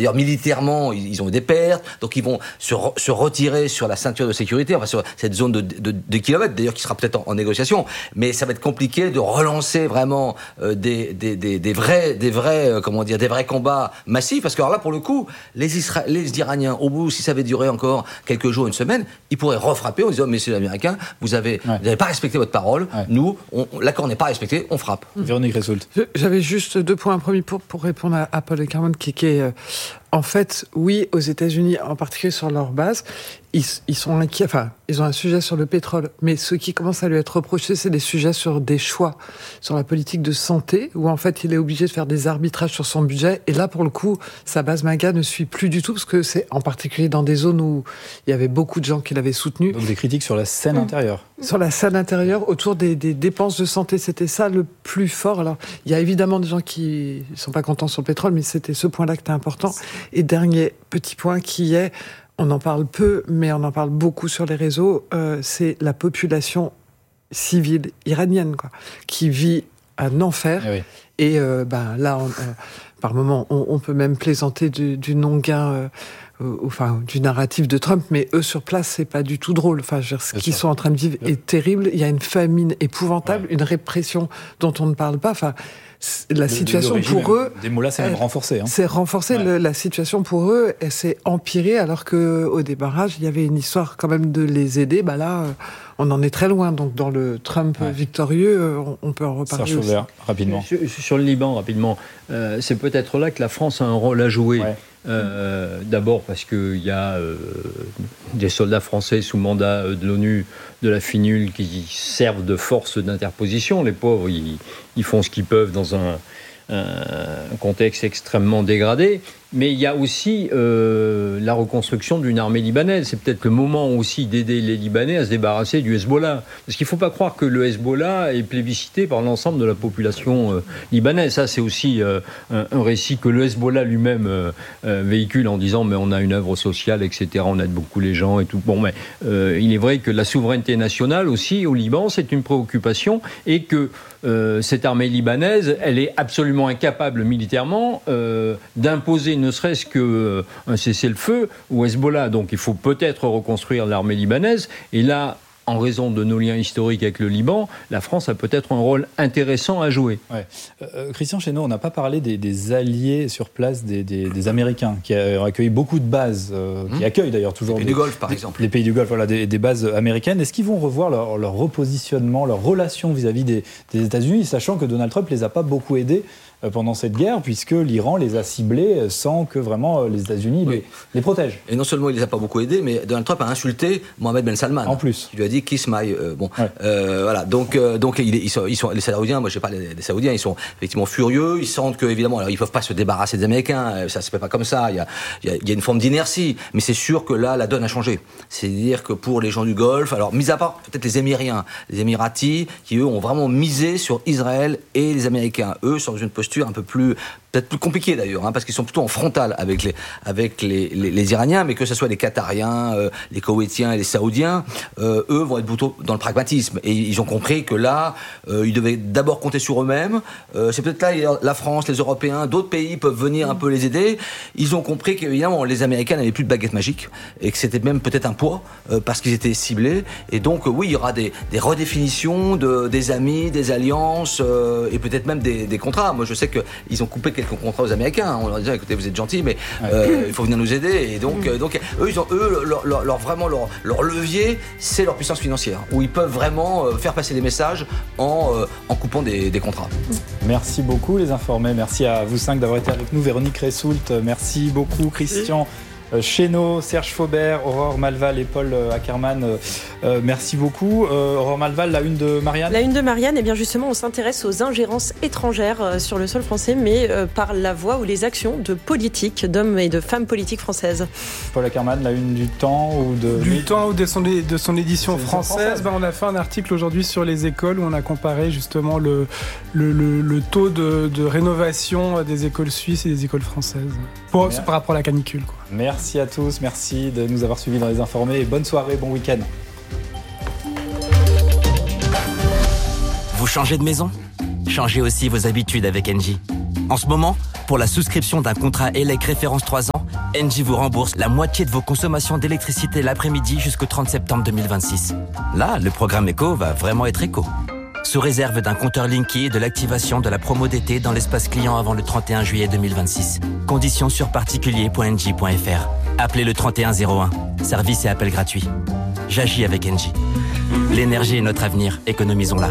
D'ailleurs, militairement, ils ont eu des pertes, donc ils vont se retirer sur la ceinture de sécurité, enfin sur cette zone de kilomètres, d'ailleurs qui sera peut-être en négociation, mais ça va être compliqué de relancer vraiment des vrais combats massifs, parce que alors là, pour le coup, les Iraniens, au bout, si ça avait duré encore quelques jours, une semaine, ils pourraient refrapper en disant, messieurs les Américains, vous n'avez pas respecté votre parole, nous, l'accord n'est pas respecté, on frappe. Véronique Ressoult. J'avais juste 2 points. Un premier pour répondre à Paul et Carmen, qui est en fait, oui, aux États-Unis, en particulier sur leur base, ils sont inquiets. Enfin, ils ont un sujet sur le pétrole, mais ce qui commence à lui être reproché, c'est des sujets sur des choix, sur la politique de santé, où en fait, il est obligé de faire des arbitrages sur son budget. Et là, pour le coup, sa base MAGA ne suit plus du tout, parce que c'est en particulier dans des zones où il y avait beaucoup de gens qui l'avaient soutenu. Donc des critiques sur la scène intérieure. Sur la scène intérieure, autour des dépenses de santé, c'était ça le plus fort. Alors, il y a évidemment des gens qui ne sont pas contents sur le pétrole, mais c'était ce point-là qui était important. Et dernier petit point qui est, on en parle peu, mais on en parle beaucoup sur les réseaux, c'est la population civile iranienne, quoi, qui vit un enfer. Oui. Et là, par moments, on peut même plaisanter du non-gain, du narratif de Trump, mais eux sur place, c'est pas du tout drôle. Enfin, ce qu'ils sont en train de vivre est terrible. Il y a une famine épouvantable, une répression dont on ne parle pas. Enfin, la situation pour eux... Des mots-là, c'est même renforcé. C'est renforcé. La situation pour eux, elle s'est empirée, alors qu'au démarrage, il y avait une histoire quand même de les aider. Là, on en est très loin. Donc, dans le Trump victorieux, on peut en reparler. Serge Fauvert, rapidement. Sur le Liban, rapidement, c'est peut-être là que la France a un rôle à jouer. D'abord parce qu'il y a des soldats français sous mandat de l'ONU, de la FINUL, qui servent de force d'interposition. Les pauvres, ils font ce qu'ils peuvent dans un contexte extrêmement dégradé. Mais il y a aussi la reconstruction d'une armée libanaise. C'est peut-être le moment aussi d'aider les Libanais à se débarrasser du Hezbollah. Parce qu'il ne faut pas croire que le Hezbollah est plébiscité par l'ensemble de la population libanaise. Ça, c'est aussi un récit que le Hezbollah lui-même véhicule en disant « mais on a une œuvre sociale, etc. On aide beaucoup les gens et tout ». Bon, mais il est vrai que la souveraineté nationale aussi au Liban, c'est une préoccupation et que cette armée libanaise, elle est absolument incapable militairement d'imposer ne serait-ce qu'un cessez-le-feu au Hezbollah. Donc il faut peut-être reconstruire l'armée libanaise. Et là, en raison de nos liens historiques avec le Liban, la France a peut-être un rôle intéressant à jouer. Christian Chesneau, on n'a pas parlé des alliés sur place, des Américains, qui ont accueilli beaucoup de bases, qui accueillent d'ailleurs toujours... Les pays du Golfe, par exemple. Les pays du Golfe, voilà, des bases américaines. Est-ce qu'ils vont revoir leur repositionnement, leur relation vis-à-vis des États-Unis, sachant que Donald Trump ne les a pas beaucoup aidés pendant cette guerre, puisque l'Iran les a ciblés sans que vraiment les États-Unis les protègent. Et non seulement il les a pas beaucoup aidés, mais Donald Trump a insulté Mohammed Ben Salman. En plus. Il lui a dit kiss my. Voilà. Donc ils sont les Saoudiens. Moi, je sais pas les Saoudiens. Ils sont effectivement furieux. Ils sentent que évidemment, alors ils peuvent pas se débarrasser des Américains. Ça se fait pas comme ça. Il y a une forme d'inertie. Mais c'est sûr que là, la donne a changé. C'est-à-dire que pour les gens du Golfe, alors mis à part peut-être les Émiratis, qui eux ont vraiment misé sur Israël et les Américains. Eux sont dans une posture un peu plus peut-être plus compliqué d'ailleurs, parce qu'ils sont plutôt en frontal avec les Iraniens, mais que ce soit les Qatariens, les Koweïtiens et les Saoudiens, eux vont être plutôt dans le pragmatisme. Et ils ont compris que là, ils devaient d'abord compter sur eux-mêmes. C'est peut-être là, la France, les Européens, d'autres pays peuvent venir un peu les aider. Ils ont compris qu'évidemment, les Américains n'avaient plus de baguette magique et que c'était même peut-être un poids parce qu'ils étaient ciblés. Et donc, oui, il y aura des redéfinitions des amis, des alliances et peut-être même des contrats. Moi, je sais qu'ils ont coupé quelques contrats aux Américains. On leur disait, écoutez, vous êtes gentils, mais il faut venir nous aider. Et donc eux, leur levier, c'est leur puissance financière, où ils peuvent vraiment faire passer des messages en coupant des contrats. Merci beaucoup, les informés. Merci à vous 5 d'avoir été avec nous. Véronique Ressoult, merci beaucoup. Christian Chesneau, Serge Faubert, Aurore Malval et Paul Ackerman, merci beaucoup. Aurore Malval, la une de Marianne. La une de Marianne, eh bien justement, on s'intéresse aux ingérences étrangères sur le sol français, mais par la voix ou les actions de politiques, d'hommes et de femmes politiques françaises. Paul Ackerman, la une du Temps ou de son édition française. On a fait un article aujourd'hui sur les écoles où on a comparé justement le taux de rénovation des écoles suisses et des écoles françaises par rapport à la canicule, quoi. Merci à tous, merci de nous avoir suivis dans Les Informés et bonne soirée, bon week-end. Vous changez de maison ? Changez aussi vos habitudes avec Engie. En ce moment, pour la souscription d'un contrat ELEC référence 3 ans, Engie vous rembourse la moitié de vos consommations d'électricité l'après-midi jusqu'au 30 septembre 2026. Là, le programme éco va vraiment être éco. Sous réserve d'un compteur Linky et de l'activation de la promo d'été dans l'espace client avant le 31 juillet 2026. Conditions sur particulier.engie.fr. Appelez le 3101. Service et appel gratuit. J'agis avec Engie. L'énergie est notre avenir, économisons-la.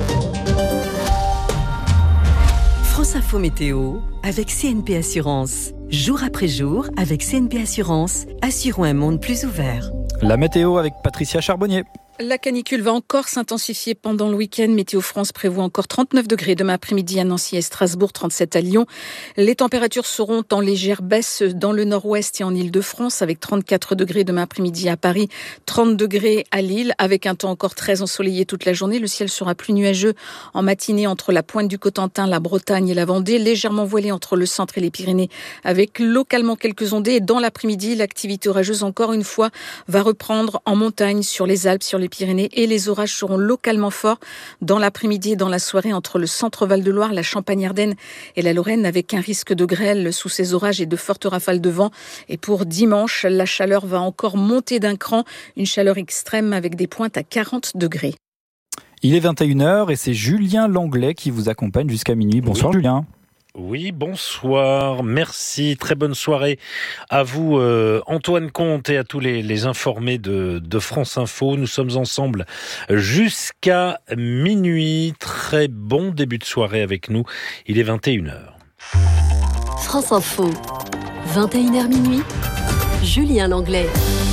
France Info Météo avec CNP Assurance. Jour après jour, avec CNP Assurance, assurons un monde plus ouvert. La météo avec Patricia Charbonnier. La canicule va encore s'intensifier pendant le week-end. Météo France prévoit encore 39 degrés demain après-midi à Nancy et Strasbourg, 37 à Lyon. Les températures seront en légère baisse dans le nord-ouest et en Île-de-France avec 34 degrés demain après-midi à Paris, 30 degrés à Lille avec un temps encore très ensoleillé toute la journée. Le ciel sera plus nuageux en matinée entre la pointe du Cotentin, la Bretagne et la Vendée, légèrement voilé entre le centre et les Pyrénées avec localement quelques ondées. Et dans l'après-midi, l'activité orageuse encore une fois va reprendre en montagne sur les Alpes, sur les Pyrénées et les orages seront localement forts dans l'après-midi et dans la soirée entre le centre Val-de-Loire, la Champagne-Ardenne et la Lorraine avec un risque de grêle sous ces orages et de fortes rafales de vent. Et pour dimanche, la chaleur va encore monter d'un cran, une chaleur extrême avec des pointes à 40 degrés. Il est 21h et c'est Julien Langlais qui vous accompagne jusqu'à minuit. Bonsoir Julien. Oui, bonsoir, merci, très bonne soirée à vous Antoine Comte et à tous les informés de France Info. Nous sommes ensemble jusqu'à minuit, très bon début de soirée avec nous, il est 21h. France Info, 21h minuit, Julien Langlais.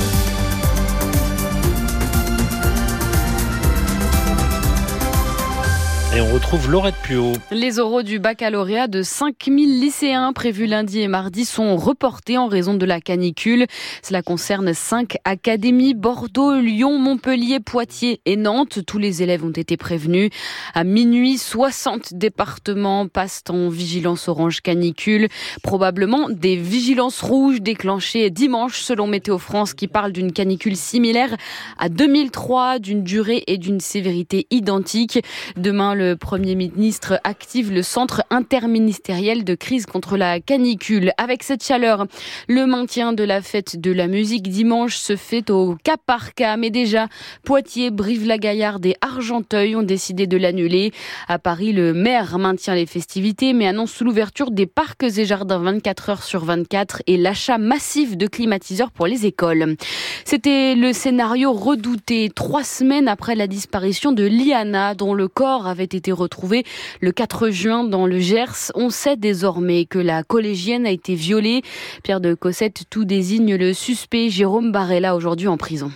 Et on retrouve Laurette Puot. Les oraux du baccalauréat de 5000 lycéens prévus lundi et mardi sont reportés en raison de la canicule. Cela concerne 5 académies, Bordeaux, Lyon, Montpellier, Poitiers et Nantes. Tous les élèves ont été prévenus. À minuit, 60 départements passent en vigilance orange canicule. Probablement des vigilances rouges déclenchées dimanche selon Météo France qui parle d'une canicule similaire à 2003, d'une durée et d'une sévérité identiques. Demain, le Premier ministre active le centre interministériel de crise contre la canicule. Avec cette chaleur, le maintien de la fête de la musique dimanche se fait au cas par cas. Mais déjà, Poitiers, Brive-la-Gaillarde et Argenteuil ont décidé de l'annuler. À Paris, le maire maintient les festivités mais annonce l'ouverture des parcs et jardins 24 heures sur 24 et l'achat massif de climatiseurs pour les écoles. C'était le scénario redouté 3 semaines après la disparition de Liana, dont le corps avait été retrouvé le 4 juin dans le Gers. On sait désormais que la collégienne a été violée. Pierre de Cossette, tout désigne le suspect Jérôme Barella aujourd'hui en prison.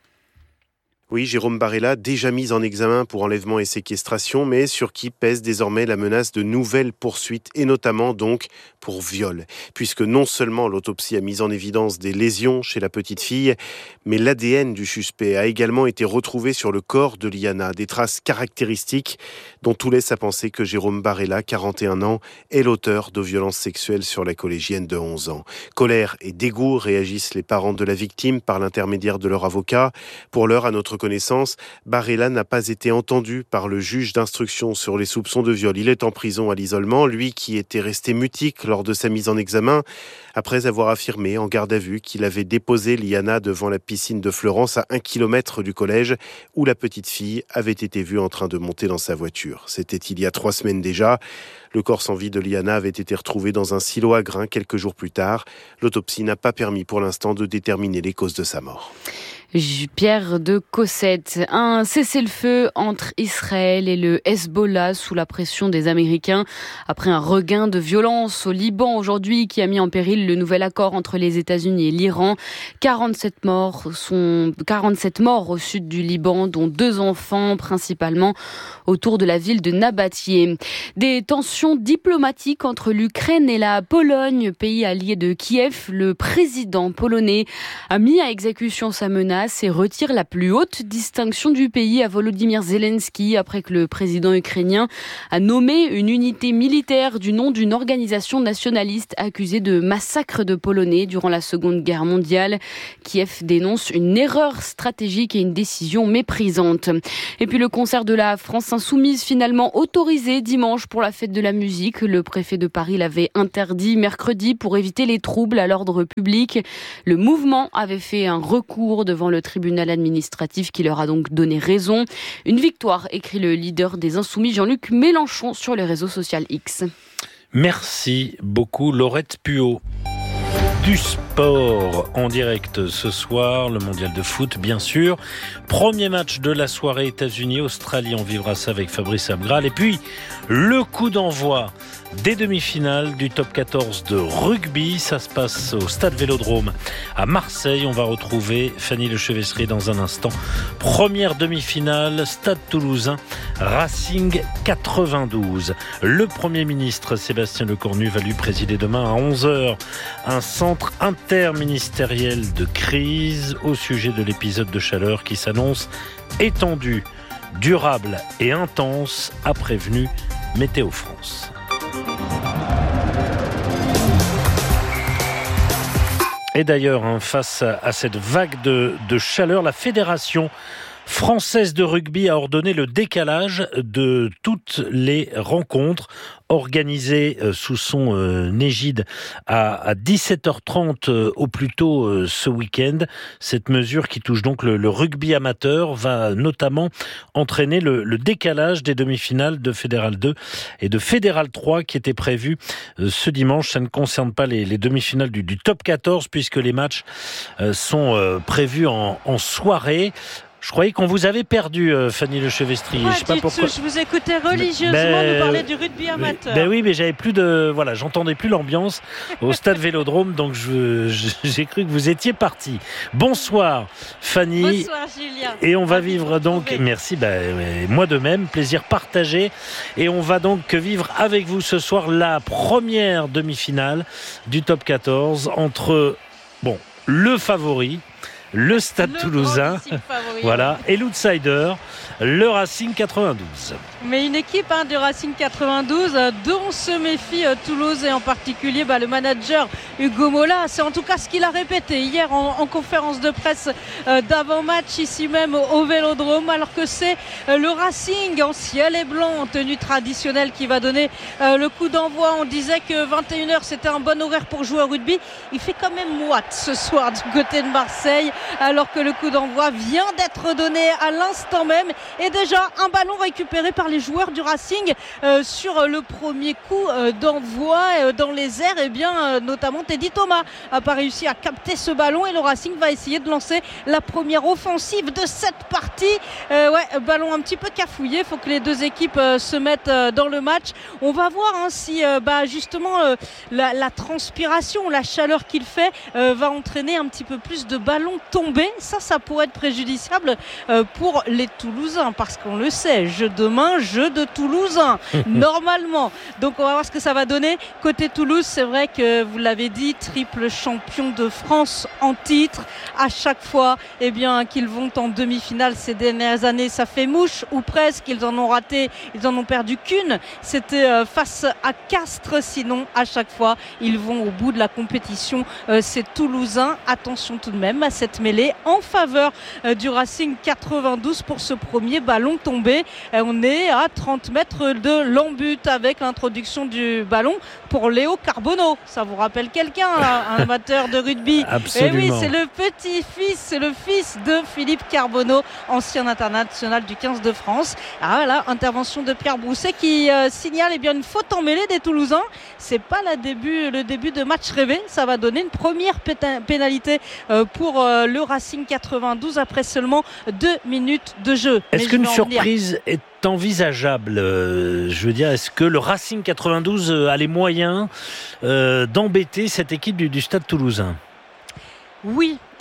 Oui, Jérôme Barella, déjà mis en examen pour enlèvement et séquestration, mais sur qui pèse désormais la menace de nouvelles poursuites, et notamment donc pour viol. Puisque non seulement l'autopsie a mis en évidence des lésions chez la petite fille, mais l'ADN du suspect a également été retrouvé sur le corps de Liana. Des traces caractéristiques dont tout laisse à penser que Jérôme Barella, 41 ans, est l'auteur de violences sexuelles sur la collégienne de 11 ans. Colère et dégoût réagissent les parents de la victime par l'intermédiaire de leur avocat. Pour l'heure, à notre connaissance, Barella n'a pas été entendu par le juge d'instruction sur les soupçons de viol. Il est en prison à l'isolement, lui qui était resté mutique lors de sa mise en examen, après avoir affirmé en garde à vue qu'il avait déposé Liana devant la piscine de Fleurance à 1 kilomètre du collège où la petite fille avait été vue en train de monter dans sa voiture. C'était il y a 3 semaines déjà. Le corps sans vie de Liana avait été retrouvé dans un silo à grains quelques jours plus tard. L'autopsie n'a pas permis pour l'instant de déterminer les causes de sa mort. Pierre de Cossette, un cessez-le-feu entre Israël et le Hezbollah sous la pression des Américains après un regain de violence au Liban aujourd'hui qui a mis en péril le nouvel accord entre les États-Unis et l'Iran. 47 morts au sud du Liban, dont 2 enfants principalement autour de la ville de Nabatieh. Des tensions diplomatiques entre l'Ukraine et la Pologne, pays allié de Kiev. Le président polonais a mis à exécution sa menace. menace et retire la plus haute distinction du pays à Volodymyr Zelensky après que le président ukrainien a nommé une unité militaire du nom d'une organisation nationaliste accusée de massacre de Polonais durant la Seconde Guerre mondiale. Kiev dénonce une erreur stratégique et une décision méprisante. Et puis le concert de la France Insoumise finalement autorisé dimanche pour la fête de la musique. Le préfet de Paris l'avait interdit mercredi pour éviter les troubles à l'ordre public. Le mouvement avait fait un recours devant le tribunal administratif qui leur a donc donné raison. Une victoire, écrit le leader des Insoumis Jean-Luc Mélenchon sur le réseau social X. Merci beaucoup Laurette Puot. Du sport en direct ce soir, le mondial de foot bien sûr. Premier match de la soirée États-Unis-Australie, on vivra ça avec Fabrice Abgral. Et puis le coup d'envoi des demi-finales du top 14 de rugby. Ça se passe au Stade Vélodrome à Marseille. On va retrouver Fanny Lechevesserie dans un instant. Première demi-finale, Stade Toulousain, Racing 92. Le Premier ministre Sébastien Lecornu va lui présider demain à 11h un centre interministériel de crise au sujet de l'épisode de chaleur qui s'annonce étendu, durable et intense, a prévenu Météo France. Et d'ailleurs, face à cette vague de chaleur, la Fédération française de rugby a ordonné le décalage de toutes les rencontres organisées sous son égide à 17h30 au plus tôt ce week-end. Cette mesure qui touche donc le rugby amateur va notamment entraîner le décalage des demi-finales de Fédéral 2 et de Fédéral 3 qui étaient prévues ce dimanche. Ça ne concerne pas les demi-finales du top 14 puisque les matchs sont prévus en soirée. Je croyais qu'on vous avait perdu, Fanny Lechevesserie. Je sais pas pourquoi. Je vous écoutais religieusement nous parler du rugby amateur. Oui, mais j'avais plus j'entendais plus l'ambiance au Stade Vélodrome, donc j'ai cru que vous étiez parti. Bonsoir, Fanny. Bonsoir, Julien. Et on va vivre donc, merci, moi de même, plaisir partagé. Et on va donc vivre avec vous ce soir la première demi-finale du top 14 entre, le favori, le Stade Toulousain, voilà, et l'outsider, le Racing 92. Mais une équipe du Racing 92 dont se méfie Toulouse et en particulier le manager Hugo Mola. C'est en tout cas ce qu'il a répété hier en conférence de presse d'avant-match ici même au Vélodrome, alors que c'est le Racing en ciel et blanc en tenue traditionnelle qui va donner le coup d'envoi. On disait que 21h c'était un bon horaire pour jouer au rugby. Il fait quand même moite ce soir du côté de Marseille, alors que le coup d'envoi vient d'être donné à l'instant même et déjà un ballon récupéré par les joueurs du Racing sur le premier coup d'envoi dans les airs. Et bien notamment Teddy Thomas n'a pas réussi à capter ce ballon et le Racing va essayer de lancer la première offensive de cette partie. Ballon un petit peu cafouillé, il faut que les deux équipes se mettent dans le match. On va voir si justement la transpiration, la chaleur qu'il fait va entraîner un petit peu plus de ballons tombés. Ça pourrait être préjudiciable pour les Toulousains, parce qu'on le sait, jeu de Toulousain normalement. Donc on va voir ce que ça va donner côté Toulouse. C'est vrai que vous l'avez dit, triple champion de France en titre. À chaque fois qu'ils vont en demi-finale ces dernières années, ça fait mouche ou presque. Ils en ont raté, ils en ont perdu qu'une, c'était face à Castres. Sinon à chaque fois ils vont au bout de la compétition. C'est Toulousain. Attention tout de même à cette mêlée en faveur du Racing 92 pour ce premier ballon tombé. On est à 30 mètres de l'embut avec l'introduction du ballon pour Léo Carbonneau. Ça vous rappelle quelqu'un, un amateur de rugby? Absolument. Et oui, c'est le petit-fils, c'est le fils de Philippe Carbonneau, ancien international du 15 de France. Voilà, intervention de Pierre Brousset qui signale une faute en mêlée des Toulousains. C'est pas le début de match rêvé. Ça va donner une première pénalité pour le Racing 92 après seulement 2 minutes de jeu. Est-ce qu'une surprise est envisageable? Je veux dire, est-ce que le Racing 92 a les moyens d'embêter cette équipe du Stade Toulousain? Oui.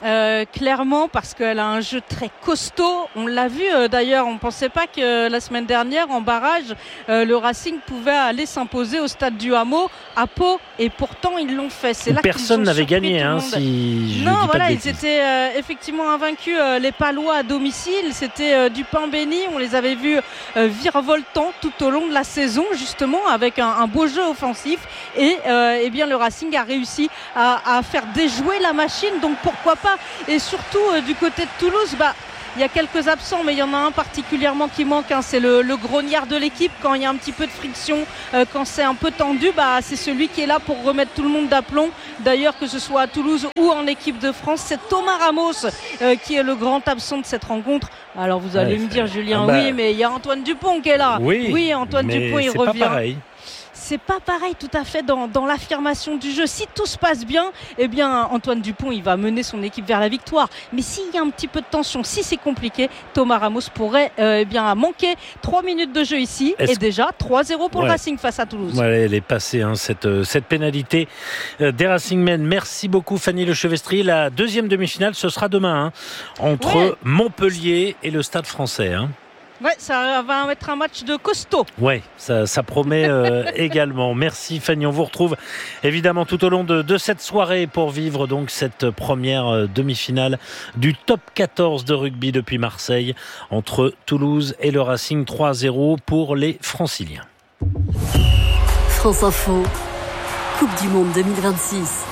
clairement, parce qu'elle a un jeu très costaud. On l'a vu d'ailleurs, on ne pensait pas que la semaine dernière en barrage le Racing pouvait aller s'imposer au stade du Hameau à Pau, et pourtant ils l'ont fait. C'est là personne n'avait gagné, si je non, dis voilà, pas de ils étaient effectivement invaincus, les Palois à domicile. C'était du pain béni. On les avait vus virevoltants tout au long de la saison, justement, avec un beau jeu offensif, et bien le Racing a réussi à faire déjouer la machine, donc pourquoi pas. Et surtout du côté de Toulouse, il y a quelques absents, mais il y en a un particulièrement qui manque, c'est le grognard de l'équipe. Quand il y a un petit peu de friction, quand c'est un peu tendu, c'est celui qui est là pour remettre tout le monde d'aplomb. D'ailleurs, que ce soit à Toulouse ou en équipe de France, c'est Thomas Ramos qui est le grand absent de cette rencontre. Alors vous allez me dire, Julien, oui, mais il y a Antoine Dupont qui est là. Oui, Antoine Dupont, il revient. Pas pareil. C'est pas pareil tout à fait dans l'affirmation du jeu. Si tout se passe bien, eh bien Antoine Dupont, il va mener son équipe vers la victoire. Mais s'il y a un petit peu de tension, si c'est compliqué, Thomas Ramos pourrait manquer 3 minutes de jeu ici. Et déjà 3-0 pour le Racing face à Toulouse. Ouais, elle est passée, cette pénalité des Racingmen. Merci beaucoup Fanny Lechevestrier. La deuxième demi-finale, ce sera demain, entre Montpellier et le Stade Français. Ouais, ça va être un match de costaud. Ouais, ça promet également. Merci Fanny, on vous retrouve évidemment tout au long de cette soirée pour vivre donc cette première demi-finale du top 14 de rugby depuis Marseille entre Toulouse et le Racing. 3-0 pour les Franciliens. France Info, Coupe du Monde 2026.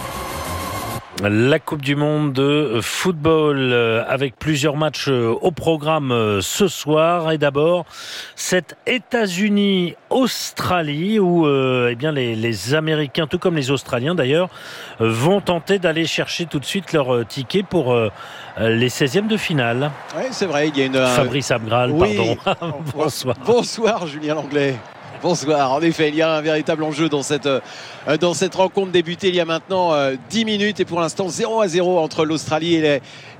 La Coupe du Monde de football avec plusieurs matchs au programme ce soir. Et d'abord, cette États-Unis-Australie où les Américains, tout comme les Australiens d'ailleurs, vont tenter d'aller chercher tout de suite leur ticket pour les 16e de finale. Oui, c'est vrai. Il y a une... Fabrice Abgral, pardon. Bonsoir. Bonsoir, Julien Langlais. Bonsoir. En effet, il y a un véritable enjeu dans cette rencontre débutée il y a maintenant 10 minutes et pour l'instant 0-0 entre l'Australie et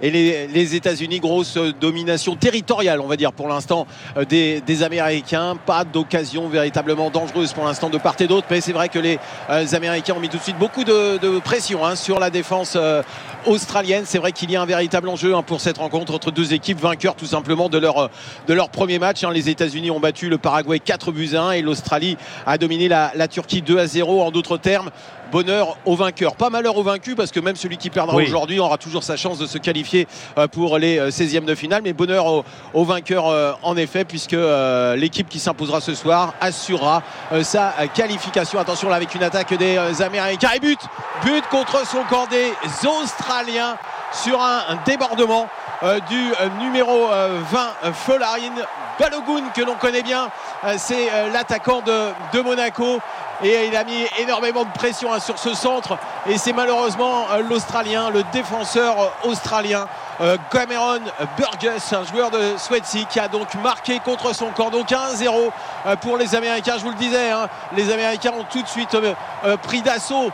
les États-Unis. Grosse domination territoriale, on va dire, pour l'instant des Américains. Pas d'occasion véritablement dangereuse pour l'instant de part et d'autre, mais c'est vrai que les Américains ont mis tout de suite beaucoup de pression sur la défense australienne. C'est vrai qu'il y a un véritable enjeu pour cette rencontre entre deux équipes vainqueurs tout simplement de leur premier match. Les États-Unis ont battu le Paraguay 4-1 et l'Australie a dominé la Turquie 2-0. En d'autres termes, bonheur aux vainqueurs, pas malheur aux vaincus, parce que même celui qui perdra aujourd'hui aura toujours sa chance de se qualifier pour les 16e de finale, mais bonheur aux vainqueurs en effet, puisque l'équipe qui s'imposera ce soir assurera sa qualification. Attention là avec une attaque des Américains et but contre son camp des Australiens sur un débordement du numéro 20 Folarin Balogun, que l'on connaît bien, c'est l'attaquant de Monaco, et il a mis énormément de pression sur ce centre, et c'est malheureusement l'Australien, le défenseur australien Cameron Burgess, un joueur de Swansea, qui a donc marqué contre son camp. Donc 1-0 pour les Américains. Je vous le disais, les Américains ont tout de suite pris d'assaut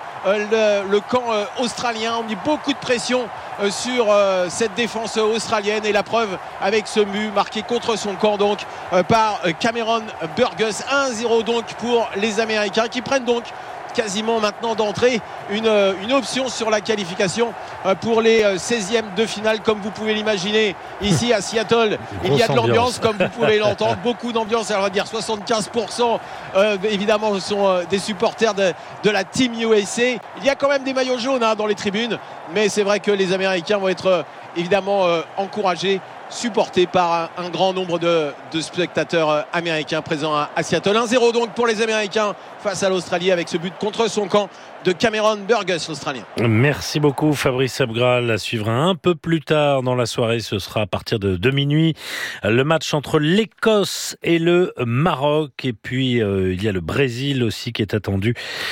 le camp australien, ont mis beaucoup de pression sur cette défense australienne, et la preuve avec ce but marqué contre son camp donc par Cameron Burgess. 1-0 donc pour les Américains, qui prennent donc quasiment maintenant d'entrée une option sur la qualification pour les 16e de finale. Comme vous pouvez l'imaginer, ici à Seattle, il y a de l'ambiance, comme vous pouvez l'entendre, beaucoup d'ambiance. Alors on va dire 75% évidemment sont des supporters de la Team USA. Il y a quand même des maillots jaunes dans les tribunes, mais c'est vrai que les Américains vont être évidemment encouragés, supporté par un grand nombre de spectateurs américains présents à Seattle. 1-0 donc pour les Américains face à l'Australie, avec ce but contre son camp de Cameron Burgess, l'Australien. Merci beaucoup Fabrice Abgral. À suivre un peu plus tard dans la soirée, ce sera à partir de minuit, le match entre l'Écosse et le Maroc. Et puis il y a le Brésil aussi qui est attendu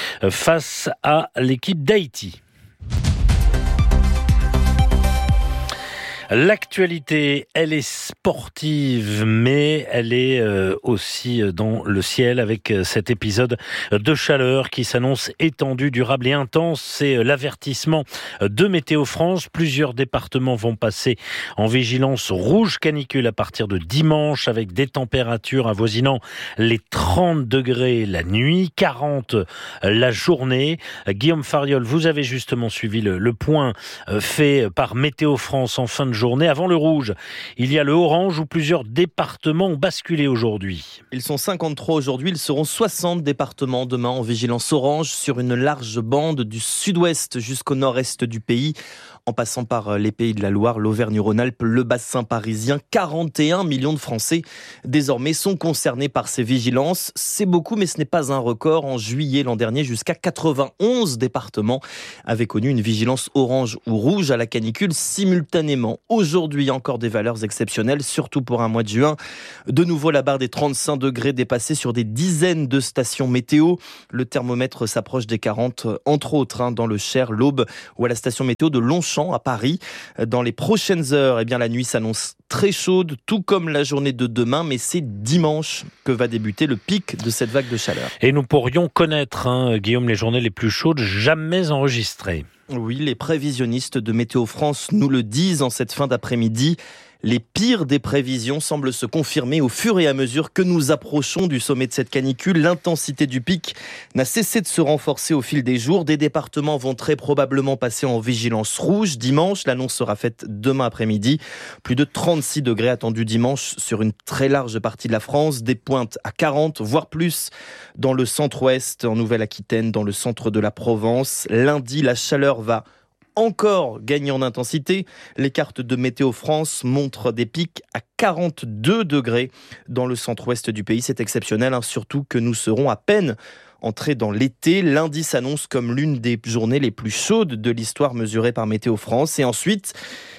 face à l'équipe d'Haïti. L'actualité, elle est sportive, mais elle est aussi dans le ciel avec cet épisode de chaleur qui s'annonce étendu, durable et intense. C'est l'avertissement de Météo France. Plusieurs départements vont passer en vigilance rouge canicule à partir de dimanche avec des températures avoisinant les 30 degrés la nuit, 40 la journée. Guillaume Fariol, vous avez justement suivi le point fait par Météo France en fin de journée. Avant le rouge, il y a le orange où plusieurs départements ont basculé aujourd'hui. Ils sont 53 aujourd'hui, ils seront 60 départements demain en vigilance orange sur une large bande du sud-ouest jusqu'au nord-est du pays. En passant par les Pays de la Loire, l'Auvergne-Rhône-Alpes, le bassin parisien, 41 millions de Français désormais sont concernés par ces vigilances. C'est beaucoup, mais ce n'est pas un record. En juillet l'an dernier, jusqu'à 91 départements avaient connu une vigilance orange ou rouge à la canicule simultanément. Aujourd'hui, encore des valeurs exceptionnelles, surtout pour un mois de juin. De nouveau, la barre des 35 degrés dépassée sur des dizaines de stations météo. Le thermomètre s'approche des 40, entre autres, dans le Cher, l'Aube ou à la station météo de Longchamp à Paris. Dans les prochaines heures, la nuit s'annonce très chaude, tout comme la journée de demain, mais c'est dimanche que va débuter le pic de cette vague de chaleur. Et nous pourrions connaître, Guillaume, les journées les plus chaudes jamais enregistrées. Oui, les prévisionnistes de Météo France nous le disent en cette fin d'après-midi. Les pires des prévisions semblent se confirmer au fur et à mesure que nous approchons du sommet de cette canicule. L'intensité du pic n'a cessé de se renforcer au fil des jours. Des départements vont très probablement passer en vigilance rouge dimanche. L'annonce sera faite demain après-midi. Plus de 36 degrés attendus dimanche sur une très large partie de la France. Des pointes à 40, voire plus dans le centre-ouest, en Nouvelle-Aquitaine, dans le centre de la Provence. Lundi, la chaleur va encore gagner en intensité. Les cartes de Météo France montrent des pics à 42 degrés dans le centre-ouest du pays. C'est exceptionnel, surtout que nous serons à peine entrés dans l'été. Lundi s'annonce comme l'une des journées les plus chaudes de l'histoire mesurée par Météo France. Et ensuite,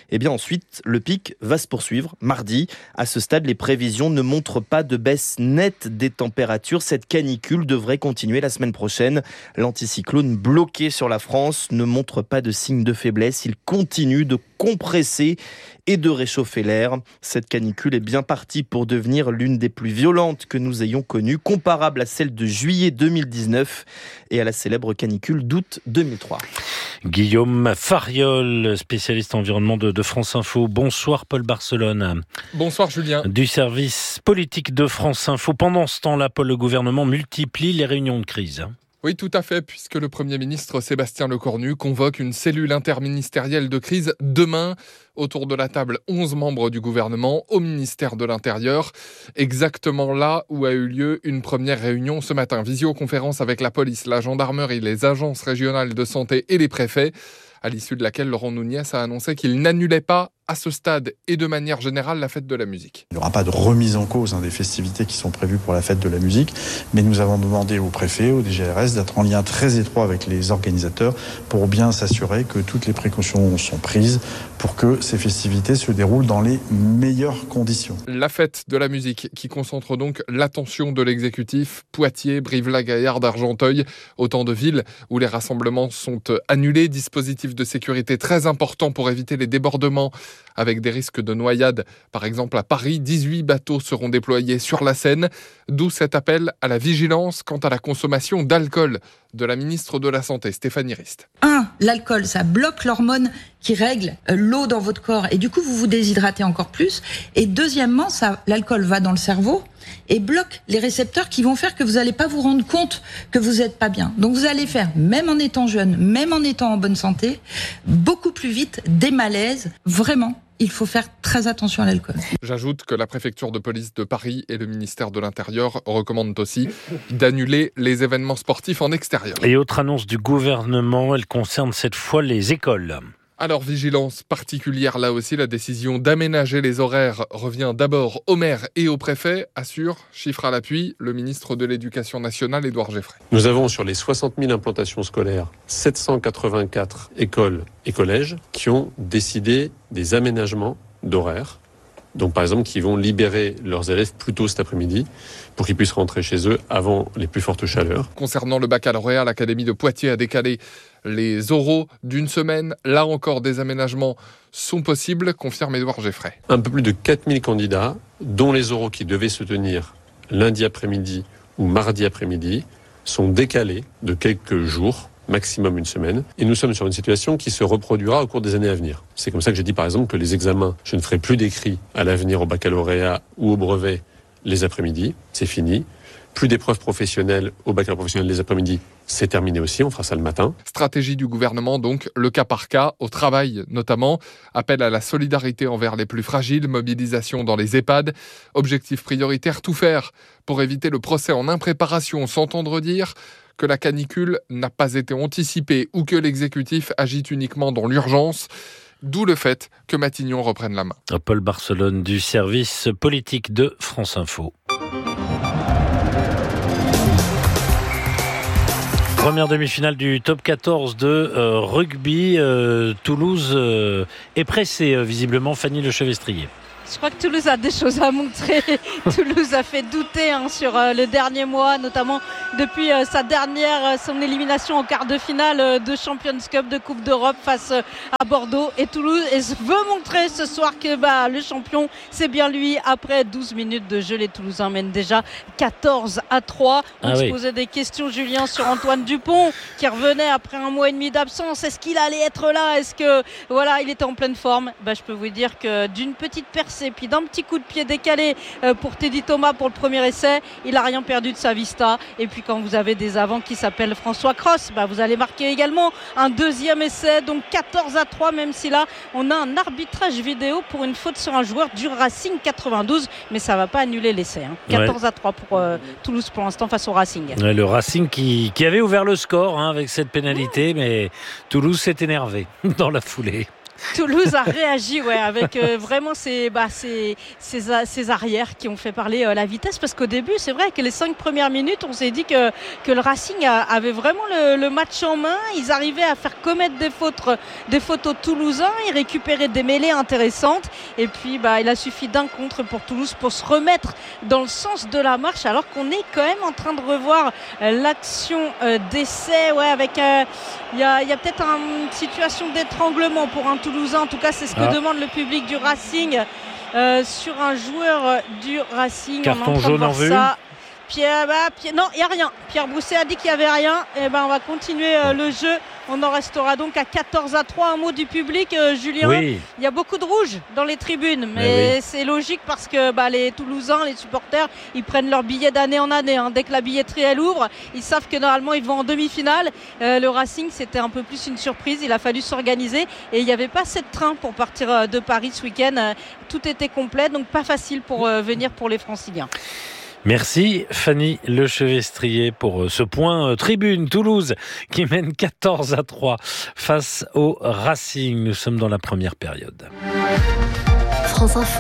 le pic va se poursuivre mardi. À ce stade, les prévisions ne montrent pas de baisse nette des températures. Cette canicule devrait continuer la semaine prochaine. L'anticyclone bloqué sur la France ne montre pas de signe de faiblesse. Il continue de compresser et de réchauffer l'air. Cette canicule est bien partie pour devenir l'une des plus violentes que nous ayons connues, comparable à celle de juillet 2019 et à la célèbre canicule d'août 2003. Guillaume Fariol, spécialiste environnement de France Info. Bonsoir Paul Barcelone. Bonsoir Julien. Du service politique de France Info. Pendant ce temps-là, Paul, le gouvernement multiplie les réunions de crise. Oui, tout à fait, puisque le Premier ministre Sébastien Lecornu convoque une cellule interministérielle de crise demain. Autour de la table, 11 membres du gouvernement au ministère de l'Intérieur, exactement là où a eu lieu une première réunion ce matin. Visioconférence avec la police, la gendarmerie, les agences régionales de santé et les préfets, à l'issue de laquelle Laurent Nunez a annoncé qu'il n'annulait pas à ce stade et de manière générale la fête de la musique. Il n'y aura pas de remise en cause des festivités qui sont prévues pour la fête de la musique, mais nous avons demandé au préfet, au DGRS, d'être en lien très étroit avec les organisateurs pour bien s'assurer que toutes les précautions sont prises pour que ces festivités se déroulent dans les meilleures conditions. La fête de la musique qui concentre donc l'attention de l'exécutif. Poitiers, Brive-la-Gaillarde, Argenteuil, autant de villes où les rassemblements sont annulés. Dispositif de sécurité très important pour éviter les débordements avec des risques de noyade. Par exemple, à Paris, 18 bateaux seront déployés sur la Seine, d'où cet appel à la vigilance quant à la consommation d'alcool de la ministre de la Santé, Stéphanie Rist. 1. L'alcool, ça bloque l'hormone qui règle l'eau dans votre corps et du coup, vous vous déshydratez encore plus. Et deuxièmement, l'alcool va dans le cerveau et bloque les récepteurs qui vont faire que vous n'allez pas vous rendre compte que vous n'êtes pas bien. Donc vous allez faire, même en étant jeune, même en étant en bonne santé, beaucoup plus vite des malaises. Vraiment, il faut faire très attention à l'alcool. J'ajoute que la préfecture de police de Paris et le ministère de l'Intérieur recommandent aussi d'annuler les événements sportifs en extérieur. Et autre annonce du gouvernement, elle concerne cette fois les écoles. Alors, vigilance particulière là aussi, la décision d'aménager les horaires revient d'abord aux maires et aux préfets, assure, chiffre à l'appui, le ministre de l'Éducation nationale, Édouard Geffray. Nous avons sur les 60 000 implantations scolaires, 784 écoles et collèges qui ont décidé des aménagements d'horaires. Donc par exemple, qui vont libérer leurs élèves plus tôt cet après-midi pour qu'ils puissent rentrer chez eux avant les plus fortes chaleurs. Concernant le baccalauréat, l'Académie de Poitiers a décalé Les oraux d'une semaine, là encore des aménagements sont possibles, confirme Édouard Geffray. Un peu plus de 4000 candidats, dont les oraux qui devaient se tenir lundi après-midi ou mardi après-midi, sont décalés de quelques jours, maximum une semaine. Et nous sommes sur une situation qui se reproduira au cours des années à venir. C'est comme ça que j'ai dit par exemple que les examens, je ne ferai plus d'écrits à l'avenir au baccalauréat ou au brevet les après-midi, c'est fini. Plus d'épreuves professionnelles au baccalauréat professionnel les après-midi, c'est terminé aussi, on fera ça le matin. Stratégie du gouvernement donc, le cas par cas, au travail notamment, appel à la solidarité envers les plus fragiles, mobilisation dans les EHPAD, objectif prioritaire, tout faire pour éviter le procès en impréparation, s'entendre dire que la canicule n'a pas été anticipée ou que l'exécutif agit uniquement dans l'urgence. D'où le fait que Matignon reprenne la main. Paul Barcelone du service politique de France Info. Première demi-finale du top 14 de rugby. Toulouse est pressée, visiblement, Fanny Lechevestrier. Je crois que Toulouse a des choses à montrer. Toulouse a fait douter sur le dernier mois, notamment depuis son élimination en quart de finale de Champions Cup, de Coupe d'Europe face à Bordeaux. Et Toulouse veut montrer ce soir que le champion, c'est bien lui. Après 12 minutes de jeu, les Toulousains mènent déjà 14-3. On se posait des questions, Julien, sur Antoine Dupont, qui revenait après un mois et demi d'absence. Est-ce qu'il allait être là ? Est-ce que il était en pleine forme ? Je peux vous dire que d'une petite percée, et puis d'un petit coup de pied décalé pour Teddy Thomas pour le premier essai, il n'a rien perdu de sa vista. Et puis quand vous avez des avants qui s'appellent François Cros, vous allez marquer également un deuxième essai, donc 14-3, même si là on a un arbitrage vidéo pour une faute sur un joueur du Racing 92, mais ça ne va pas annuler l'essai. 14-3 pour Toulouse pour l'instant face au Racing. Le Racing qui avait ouvert le score avec cette pénalité, mais Toulouse s'est énervé dans la foulée. Toulouse a réagi avec vraiment ces arrières qui ont fait parler la vitesse, parce qu'au début c'est vrai que les 5 premières minutes on s'est dit que le Racing avait vraiment le match en main. Ils arrivaient à faire commettre des fautes aux Toulousains, ils récupéraient des mêlées intéressantes et puis il a suffi d'un contre pour Toulouse pour se remettre dans le sens de la marche, alors qu'on est quand même en train de revoir l'action d'essai avec il y a peut-être une situation d'étranglement pour un Toulousain, en tout cas c'est ce que demande le public du Racing sur un joueur du Racing. Carton jaune en vue. Non, il n'y a rien. Pierre Brousset a dit qu'il n'y avait rien. Et on va continuer le jeu. On en restera donc à 14-3. Un mot du public, Julien. Oui. Il y a beaucoup de rouge dans les tribunes, mais c'est logique parce que les Toulousains, les supporters, ils prennent leur billet d'année en année. Dès que la billetterie elle ouvre, ils savent que normalement ils vont en demi-finale. Le Racing, c'était un peu plus une surprise. Il a fallu s'organiser et il n'y avait pas assez de train pour partir de Paris ce week-end. Tout était complet, donc pas facile pour venir pour les Franciliens. Merci Fanny Lechevestrier pour ce point tribune. Toulouse qui mène 14-3 face au Racing. Nous sommes dans la première période. France Info,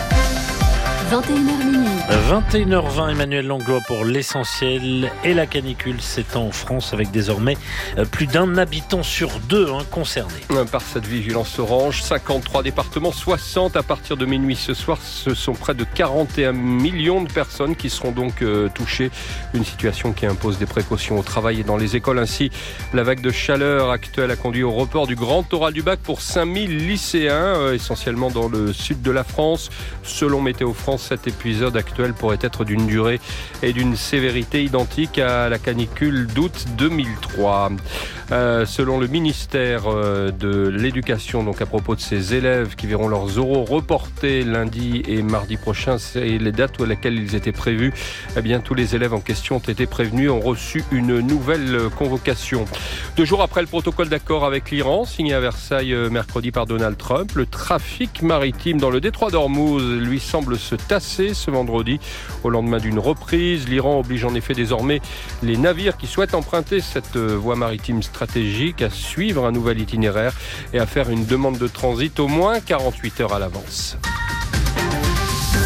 21h minuit. 21h20, Emmanuel Langlois pour l'essentiel. Et la canicule s'étend en France avec désormais plus d'un habitant sur 2 concerné. Par cette vigilance orange, 53 départements, 60 à partir de minuit ce soir. Ce sont près de 41 millions de personnes qui seront donc touchées. Une situation qui impose des précautions au travail et dans les écoles. Ainsi, la vague de chaleur actuelle a conduit au report du grand oral du bac pour 5000 lycéens, essentiellement dans le sud de la France. Selon Météo France, cet épisode actuel pourrait être d'une durée et d'une sévérité identiques à la canicule d'août 2003. Selon le ministère de l'Éducation, donc à propos de ces élèves qui verront leurs oraux reportés lundi et mardi prochain, c'est les dates à laquelle ils étaient prévus. Tous les élèves en question ont été prévenus, ont reçu une nouvelle convocation. 2 jours après le protocole d'accord avec l'Iran, signé à Versailles mercredi par Donald Trump, le trafic maritime dans le détroit d'Ormuz lui semble se tasser ce vendredi. Au lendemain d'une reprise, l'Iran oblige en effet désormais les navires qui souhaitent emprunter cette voie maritime stratégique à suivre un nouvel itinéraire et à faire une demande de transit au moins 48 heures à l'avance.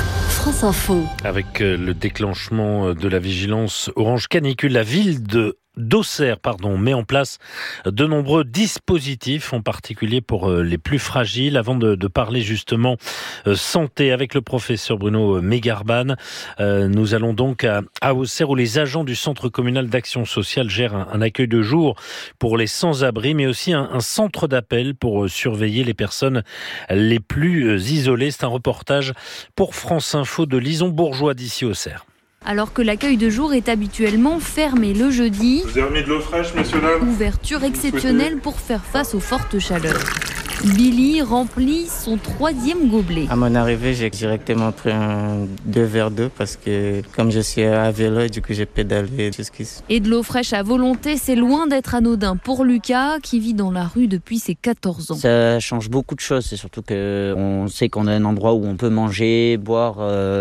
France Info. Avec le déclenchement de la vigilance orange canicule, la ville de d'Auxerre, met en place de nombreux dispositifs, en particulier pour les plus fragiles. Avant de parler justement santé avec le professeur Bruno Megarban, nous allons donc à Auxerre où les agents du centre communal d'action sociale gèrent un accueil de jour pour les sans-abri, mais aussi un centre d'appel pour surveiller les personnes les plus isolées. C'est un reportage pour France Info de Lison Bourgeois d'ici Auxerre. Alors que l'accueil de jour est habituellement fermé le jeudi, vous avez remis de l'eau fraîche, monsieur dames ? Ouverture exceptionnelle pour faire face aux fortes chaleurs. Billy remplit son 3e gobelet. À mon arrivée, j'ai directement pris 2 verres d'eau parce que comme je suis à vélo, du coup j'ai pédalé jusqu'ici. Et de l'eau fraîche à volonté, c'est loin d'être anodin pour Lucas qui vit dans la rue depuis ses 14 ans. Ça change beaucoup de choses, c'est surtout qu'on sait qu'on a un endroit où on peut manger, boire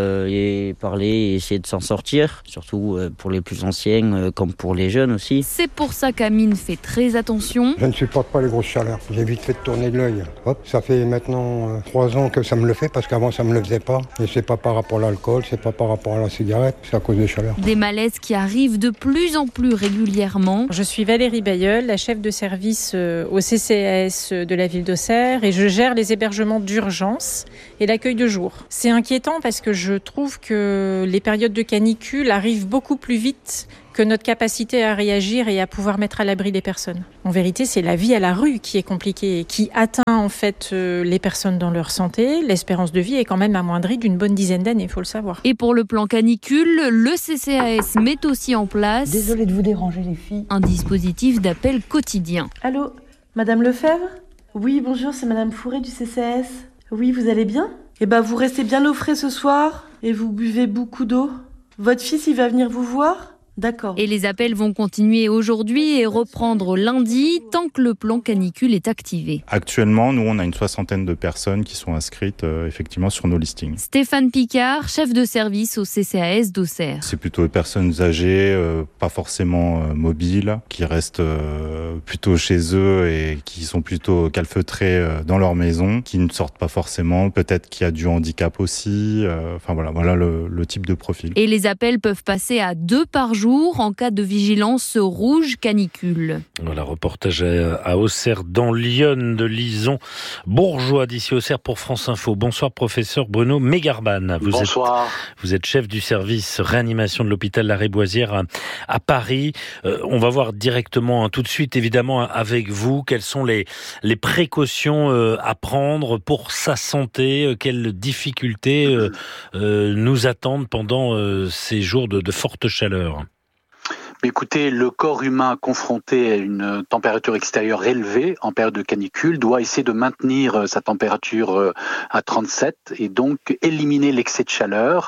et parler et essayer de s'en sortir, surtout pour les plus anciens comme pour les jeunes aussi. C'est pour ça qu'Amine fait très attention. Je ne supporte pas les grosses chaleurs, j'ai vite fait de tourner de l'œil. Hop, ça fait maintenant 3 ans que ça me le fait parce qu'avant ça me le faisait pas. Et c'est pas par rapport à l'alcool, c'est pas par rapport à la cigarette, c'est à cause des chaleurs. Des malaises qui arrivent de plus en plus régulièrement. Je suis Valérie Bayeul, la chef de service au CCAS de la ville d'Auxerre et je gère les hébergements d'urgence et l'accueil de jour. C'est inquiétant parce que je trouve que les périodes de canicule arrivent beaucoup plus vite que notre capacité à réagir et à pouvoir mettre à l'abri les personnes. En vérité, c'est la vie à la rue qui est compliquée et qui atteint en fait les personnes dans leur santé. L'espérance de vie est quand même amoindrie d'une bonne dizaine d'années, il faut le savoir. Et pour le plan canicule, le CCAS met aussi en place... Désolée de vous déranger les filles. Un dispositif d'appel quotidien. Allô, Madame Lefebvre ? Oui, bonjour, c'est Madame Fourré du CCAS. Oui, vous allez bien ? Eh ben, vous restez bien au frais ce soir et vous buvez beaucoup d'eau. Votre fils, il va venir vous voir ? D'accord. Et les appels vont continuer aujourd'hui et reprendre lundi tant que le plan canicule est activé. Actuellement, nous, on a une 60aine de personnes qui sont inscrites effectivement sur nos listings. Stéphane Picard, chef de service au CCAS d'Auxerre. C'est plutôt des personnes âgées, pas forcément mobiles, qui restent plutôt chez eux et qui sont plutôt calfeutrés dans leur maison, qui ne sortent pas forcément, peut-être qu'il y a du handicap aussi. Voilà le type de profil. Et les appels peuvent passer à 2 par jour en cas de vigilance rouge canicule. Voilà, reportage à Auxerre dans l'Yonne de Lison Bourgeois d'ici Auxerre pour France Info. Bonsoir professeur Bruno Megarban. Bonsoir. Vous êtes chef du service réanimation de l'hôpital Lariboisière à Paris. On va voir directement tout de suite évidemment avec vous quelles sont les précautions à prendre pour sa santé, quelles difficultés nous attendent pendant ces jours de forte chaleur. Écoutez, le corps humain confronté à une température extérieure élevée en période de canicule doit essayer de maintenir sa température à 37 et donc éliminer l'excès de chaleur.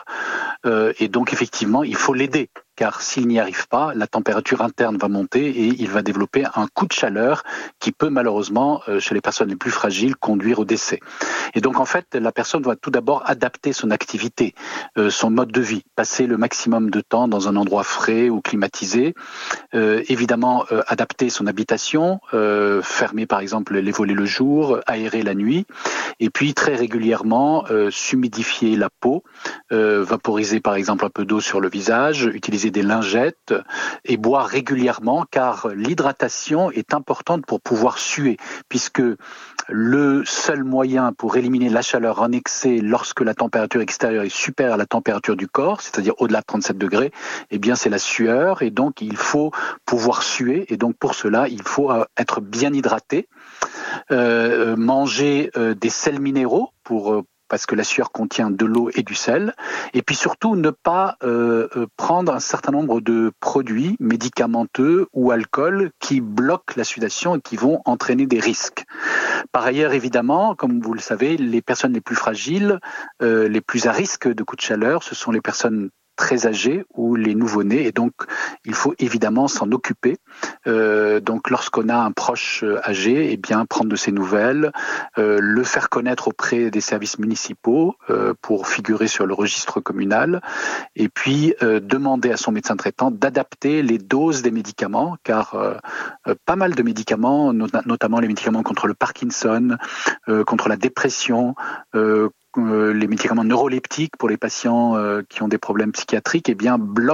Et donc effectivement, il faut l'aider. Car s'il n'y arrive pas, la température interne va monter et il va développer un coup de chaleur qui peut malheureusement, chez les personnes les plus fragiles, conduire au décès. Et donc en fait, la personne doit tout d'abord adapter son activité, son mode de vie, passer le maximum de temps dans un endroit frais ou climatisé, évidemment adapter son habitation, fermer par exemple les volets le jour, aérer la nuit, et puis très régulièrement s'humidifier la peau, vaporiser par exemple un peu d'eau sur le visage, utiliser des lingettes et boire régulièrement car l'hydratation est importante pour pouvoir suer puisque le seul moyen pour éliminer la chaleur en excès lorsque la température extérieure est supérieure à la température du corps, c'est-à-dire au-delà de 37 degrés, eh bien c'est la sueur et donc il faut pouvoir suer et donc pour cela il faut être bien hydraté, manger des sels minéraux parce que la sueur contient de l'eau et du sel, et puis surtout ne pas prendre un certain nombre de produits médicamenteux ou alcool qui bloquent la sudation et qui vont entraîner des risques. Par ailleurs, évidemment, comme vous le savez, les personnes les plus fragiles, les plus à risque de coups de chaleur, ce sont les personnes très âgés ou les nouveau-nés et donc il faut évidemment s'en occuper. Donc lorsqu'on a un proche âgé, eh bien prendre de ses nouvelles, le faire connaître auprès des services municipaux pour figurer sur le registre communal et puis demander à son médecin traitant d'adapter les doses des médicaments car pas mal de médicaments, notamment les médicaments contre le Parkinson, contre la dépression, les médicaments neuroleptiques pour les patients qui ont des problèmes psychiatriques, eh bien bloquent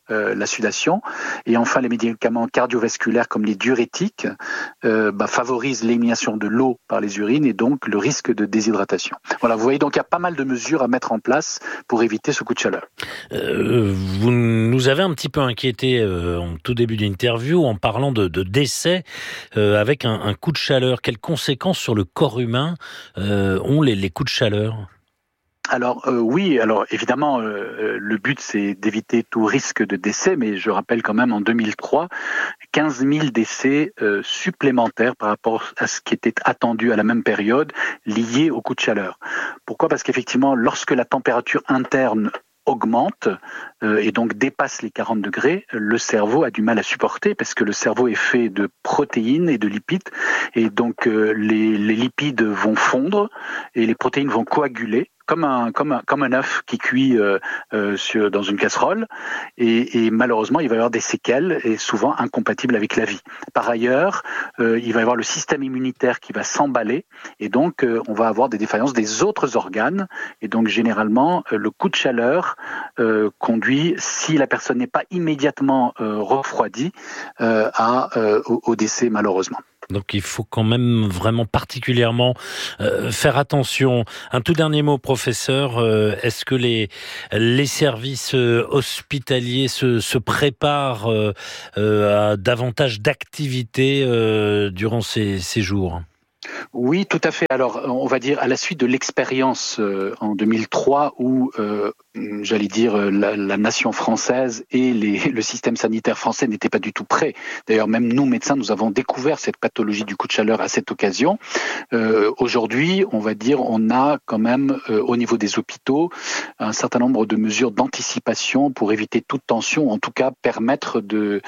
la sudation. Et enfin, les médicaments cardiovasculaires comme les diurétiques favorisent l'élimination de l'eau par les urines et donc le risque de déshydratation. Voilà, vous voyez, donc il y a pas mal de mesures à mettre en place pour éviter ce coup de chaleur. Vous nous avez un petit peu inquiété en tout début d'interview en parlant de décès avec un coup de chaleur. Quelles conséquences sur le corps humain ont les coups de chaleur ? Alors oui, alors évidemment, le but c'est d'éviter tout risque de décès, mais je rappelle quand même en 2003, 15 000 décès supplémentaires par rapport à ce qui était attendu à la même période liés au coup de chaleur. Pourquoi ? Parce qu'effectivement, lorsque la température interne augmente et donc dépasse les 40 degrés, le cerveau a du mal à supporter parce que le cerveau est fait de protéines et de lipides et donc les lipides vont fondre et les protéines vont coaguler comme un œuf qui cuit dans une casserole et malheureusement il va y avoir des séquelles et souvent incompatibles avec la vie. Par ailleurs, il va y avoir le système immunitaire qui va s'emballer et donc on va avoir des défaillances des autres organes et donc généralement le coup de chaleur conduit, si la personne n'est pas immédiatement refroidie, au décès malheureusement. Donc il faut quand même vraiment particulièrement faire attention. Un tout dernier mot, professeur. Est-ce que les services hospitaliers se préparent à davantage d'activités durant ces jours ? Oui, tout à fait. Alors, on va dire à la suite de l'expérience en 2003 où, j'allais dire, la nation française et le système sanitaire français n'étaient pas du tout prêts. D'ailleurs, même nous, médecins, nous avons découvert cette pathologie du coup de chaleur à cette occasion. Aujourd'hui, on va dire, on a quand même, au niveau des hôpitaux, un certain nombre de mesures d'anticipation pour éviter toute tension, en tout cas permettre de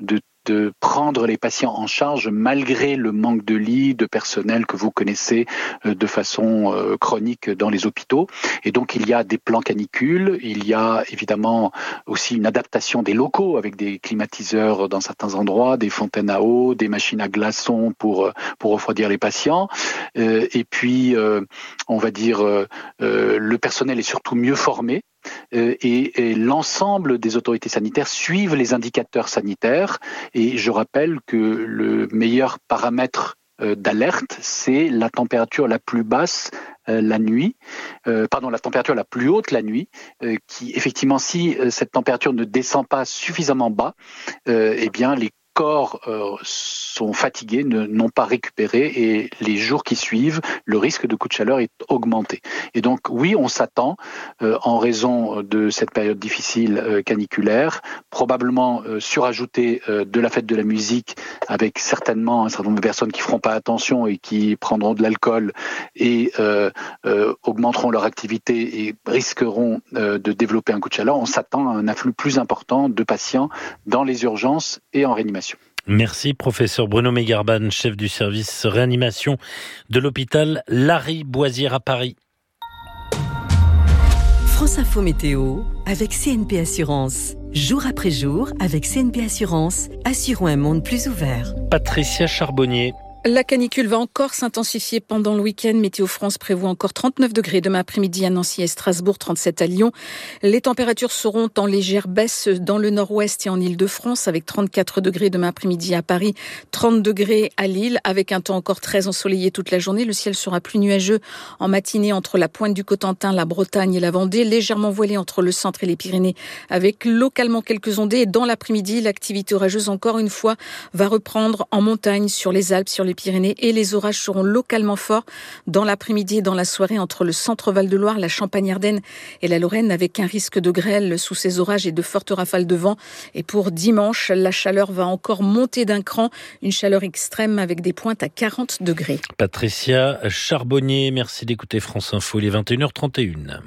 prendre les patients en charge malgré le manque de lits, de personnel que vous connaissez de façon chronique dans les hôpitaux. Et donc il y a des plans canicules, il y a évidemment aussi une adaptation des locaux avec des climatiseurs dans certains endroits, des fontaines à eau, des machines à glaçons pour refroidir les patients. Et puis on va dire le personnel est surtout mieux formé. Et l'ensemble des autorités sanitaires suivent les indicateurs sanitaires et je rappelle que le meilleur paramètre d'alerte, c'est la température la plus basse la nuit, la température la plus haute la nuit, qui effectivement si cette température ne descend pas suffisamment bas, eh bien les corps sont fatigués, n'ont pas récupéré et les jours qui suivent, le risque de coup de chaleur est augmenté. Et donc oui, on s'attend, en raison de cette période difficile caniculaire, probablement surajouter de la fête de la musique avec certainement un certain nombre de personnes qui feront pas attention et qui prendront de l'alcool et augmenteront leur activité et risqueront de développer un coup de chaleur. On s'attend à un afflux plus important de patients dans les urgences et en réanimation. Merci, professeur Bruno Megarban, chef du service réanimation de l'hôpital Lariboisière à Paris. France Info Météo avec CNP Assurance. Jour après jour, avec CNP Assurance, assurons un monde plus ouvert. Patricia Charbonnier. La canicule va encore s'intensifier pendant le week-end. Météo France prévoit encore 39 degrés demain après-midi à Nancy et Strasbourg, 37 à Lyon. Les températures seront en légère baisse dans le nord-ouest et en Île-de-France avec 34 degrés demain après-midi à Paris, 30 degrés à Lille avec un temps encore très ensoleillé toute la journée. Le ciel sera plus nuageux en matinée entre la pointe du Cotentin, la Bretagne et la Vendée, légèrement voilé entre le centre et les Pyrénées avec localement quelques ondées. Et dans l'après-midi, l'activité orageuse encore une fois va reprendre en montagne, sur les Alpes, sur les Pyrénées et les orages seront localement forts dans l'après-midi et dans la soirée entre le centre Val-de-Loire, la Champagne-Ardenne et la Lorraine avec un risque de grêle sous ces orages et de fortes rafales de vent. Et pour dimanche, la chaleur va encore monter d'un cran, une chaleur extrême avec des pointes à 40 degrés. Patricia Charbonnier, merci d'écouter France Info, il est 21h31.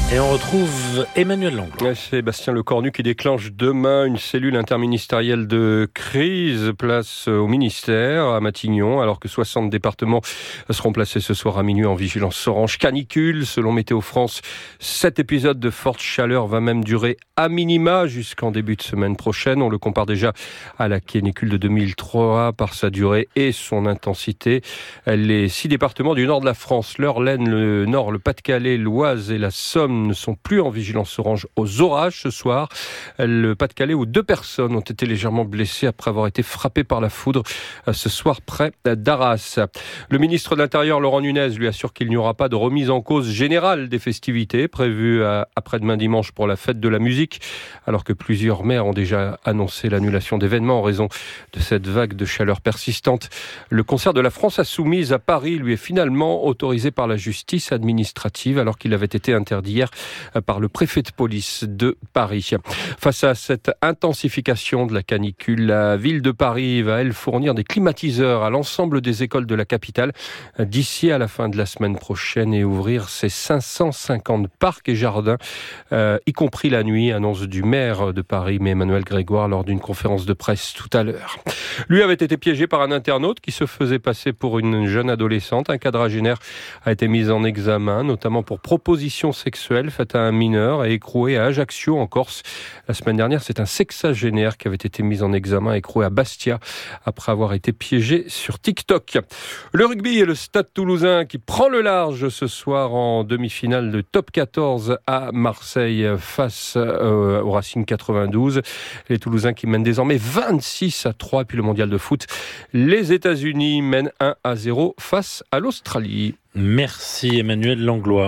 Et on retrouve Emmanuel Langlois. Sébastien Lecornu qui déclenche demain une cellule interministérielle de crise, place au ministère à Matignon, alors que 60 départements seront placés ce soir à minuit en vigilance orange canicule. Selon Météo France, cet épisode de forte chaleur va même durer à minima jusqu'en début de semaine prochaine. On le compare déjà à la canicule de 2003 par sa durée et son intensité. Les 6 départements du nord de la France, l'Eure, l'Aisne, le Nord, le Pas-de-Calais, l'Oise et la Somme ne sont plus en vigilance orange aux orages ce soir. Le Pas-de-Calais où 2 personnes ont été légèrement blessées après avoir été frappées par la foudre ce soir près d'Arras. Le ministre de l'Intérieur, Laurent Nunez, lui assure qu'il n'y aura pas de remise en cause générale des festivités prévues après-demain dimanche pour la fête de la musique, alors que plusieurs maires ont déjà annoncé l'annulation d'événements en raison de cette vague de chaleur persistante. Le concert de la France Insoumise à Paris lui est finalement autorisé par la justice administrative alors qu'il avait été interdit hier par le préfet de police de Paris. Face à cette intensification de la canicule, la ville de Paris va, elle, fournir des climatiseurs à l'ensemble des écoles de la capitale d'ici à la fin de la semaine prochaine et ouvrir ses 550 parcs et jardins, y compris la nuit, annonce du maire de Paris, Emmanuel Grégoire, lors d'une conférence de presse tout à l'heure. Lui avait été piégé par un internaute qui se faisait passer pour une jeune adolescente. Un quadragénaire a été mis en examen, notamment pour proposition sexuelle faite à un mineur et écroué à Ajaccio en Corse. La semaine dernière, c'est un sexagénaire qui avait été mis en examen et écroué à Bastia après avoir été piégé sur TikTok. Le rugby et le Stade Toulousain qui prend le large ce soir en demi-finale de Top 14 à Marseille face au Racing 92. Les Toulousains qui mènent désormais 26-3. Et puis le mondial de foot, les États-Unis mènent 1-0 face à l'Australie. Merci Emmanuel Langlois.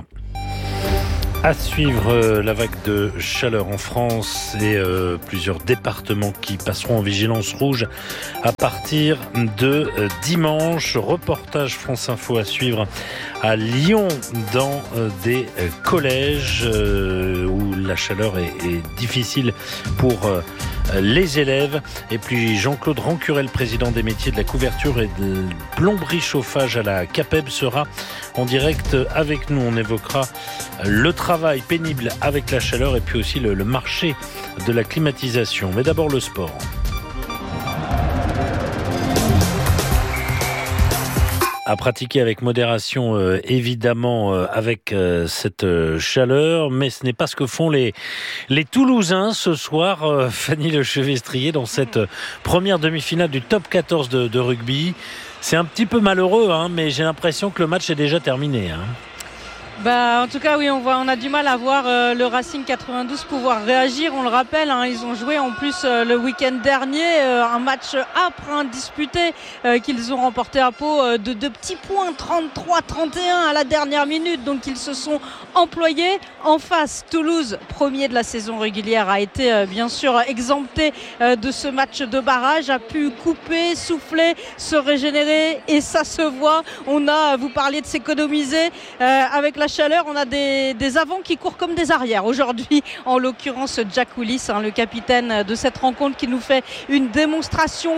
À suivre la vague de chaleur en France et plusieurs départements qui passeront en vigilance rouge à partir de dimanche. Reportage France Info à suivre à Lyon dans des collèges où la chaleur est difficile pour les élèves. Et puis Jean-Claude Rancurel, président des métiers de la couverture et de plomberie chauffage à la CAPEB, sera en direct avec nous. On évoquera le travail pénible avec la chaleur et puis aussi le marché de la climatisation. Mais d'abord le sport. À pratiquer avec modération, évidemment, avec cette chaleur. Mais ce n'est pas ce que font les Toulousains ce soir. Fanny Lechevestrier, dans cette première demi-finale du top 14 de rugby. C'est un petit peu malheureux, mais j'ai l'impression que le match est déjà terminé. En tout cas, oui, on a du mal à voir le Racing 92 pouvoir réagir. On le rappelle, ils ont joué en plus le week-end dernier un match âpre, disputé, qu'ils ont remporté à Pau de 2 petits points, 33-31 à la dernière minute. Donc ils se sont employés. En face, Toulouse, premier de la saison régulière, a été bien sûr exempté de ce match de barrage, a pu couper, souffler, se régénérer et ça se voit. Vous parliez de s'économiser avec la chaleur, on a des avants qui courent comme des arrières aujourd'hui, en l'occurrence Jack Willis, le capitaine de cette rencontre, qui nous fait une démonstration.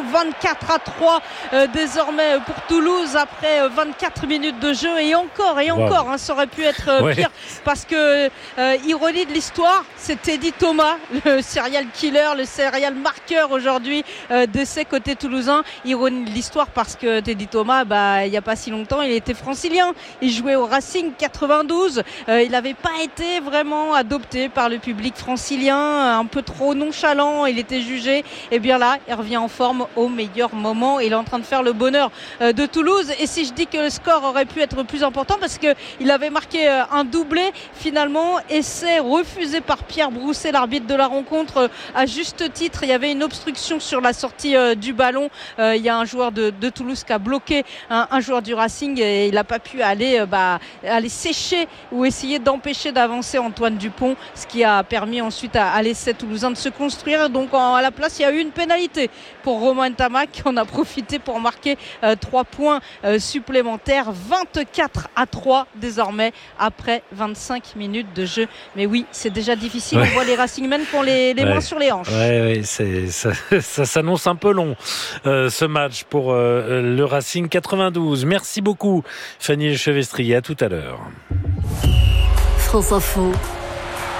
24-3 désormais pour Toulouse après 24 minutes de jeu et encore, ça aurait pu être pire parce que ironie de l'histoire, c'est Teddy Thomas, le serial killer, le serial marqueur aujourd'hui d'essai côté toulousain. Ironie de l'histoire parce que Teddy Thomas, il n'y a pas si longtemps, il était francilien, il jouait au Racing 92. Il n'avait pas été vraiment adopté par le public francilien, un peu trop nonchalant, il était jugé. Et bien là, il revient en forme au meilleur moment. Il est en train de faire le bonheur de Toulouse. Et si je dis que le score aurait pu être plus important, parce qu'il avait marqué un doublé, finalement, essai refusé par Pierre Brousset, l'arbitre de la rencontre, à juste titre. Il y avait une obstruction sur la sortie du ballon. Il y a un joueur de Toulouse qui a bloqué un joueur du Racing et il n'a pas pu aller sécher ou essayer d'empêcher d'avancer Antoine Dupont, ce qui a permis ensuite à l'essai toulousain de se construire. Donc à la place, il y a eu une pénalité pour Romain Tamac qui en a profité pour marquer 3 points supplémentaires. 24-3 désormais après 25 minutes de jeu. Mais oui, c'est déjà difficile. On voit les Racingmen qui ont les mains sur les hanches. Ça s'annonce un peu long ce match pour le Racing 92. Merci beaucoup Fanny Lechevestrier, à tout à l'heure. France Info.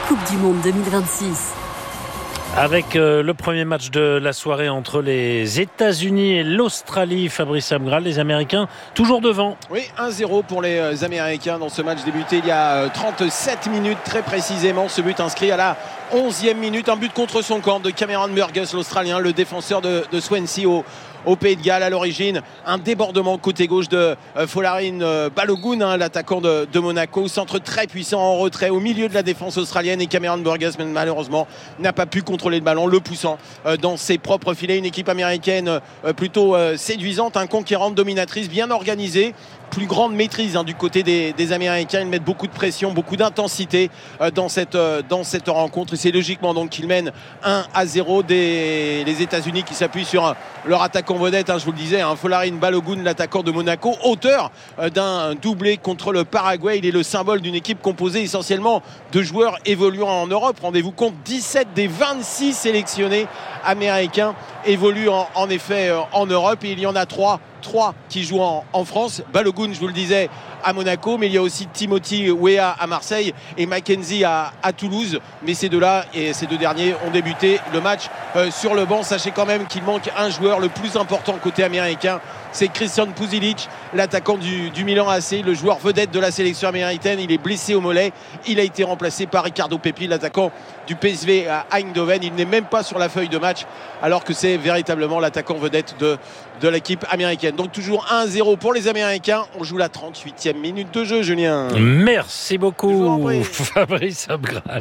Coupe du Monde 2026. Avec le premier match de la soirée entre les États-Unis et l'Australie, Fabrice Abgral, les Américains toujours devant. Oui, 1-0 pour les Américains dans ce match débuté il y a 37 minutes très précisément. Ce but inscrit à la 11e minute, un but contre son camp de Cameron Burgess, l'Australien, le défenseur de Swansea au Pays de Galles. À l'origine, un débordement côté gauche de Folarin Balogun, l'attaquant de Monaco. Centre très puissant en retrait au milieu de la défense australienne, et Cameron Burgess malheureusement n'a pas pu contrôler le ballon, le poussant dans ses propres filets. Une équipe américaine plutôt séduisante, conquérante, dominatrice, bien organisée. Plus grande maîtrise du côté des Américains. Ils mettent beaucoup de pression, beaucoup d'intensité dans cette rencontre, et c'est logiquement donc qu'ils mènent 1-0 les États-Unis qui s'appuient sur leur attaquant vedette, je vous le disais, Folarin Balogun, l'attaquant de Monaco, auteur d'un doublé contre le Paraguay. Il est le symbole d'une équipe composée essentiellement de joueurs évoluant en Europe. Rendez-vous compte, 17 des 26 sélectionnés américains évoluent en effet en Europe, et il y en a 3 qui jouent en France. Balogun, je vous le disais, à Monaco, mais il y a aussi Timothy Weah à Marseille et Mackenzie à Toulouse. Mais ces deux-là et ces deux derniers ont débuté le match sur le banc. Sachez quand même qu'il manque un joueur, le plus important côté américain. C'est Christian Puzilic, l'attaquant du Milan AC, le joueur vedette de la sélection américaine. Il est blessé au mollet. Il a été remplacé par Ricardo Pepi, l'attaquant du PSV à Eindhoven. Il n'est même pas sur la feuille de match, alors que c'est véritablement l'attaquant vedette de l'équipe américaine. Donc toujours 1-0 pour les Américains. On joue la 38e minute de jeu, Julien. Merci beaucoup, Fabrice Abgral.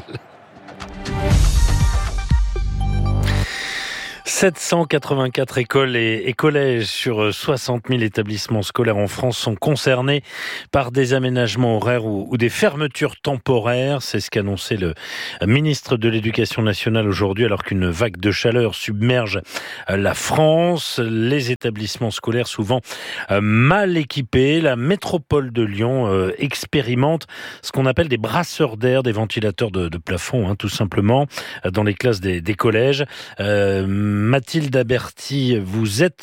784 écoles et collèges sur 60 000 établissements scolaires en France sont concernés par des aménagements horaires ou des fermetures temporaires. C'est ce qu'annonçait le ministre de l'Éducation nationale aujourd'hui, alors qu'une vague de chaleur submerge la France. Les établissements scolaires, souvent mal équipés, la métropole de Lyon expérimente ce qu'on appelle des brasseurs d'air, des ventilateurs de plafond, tout simplement, dans les classes des collèges. Mathilde Aberti, vous vous êtes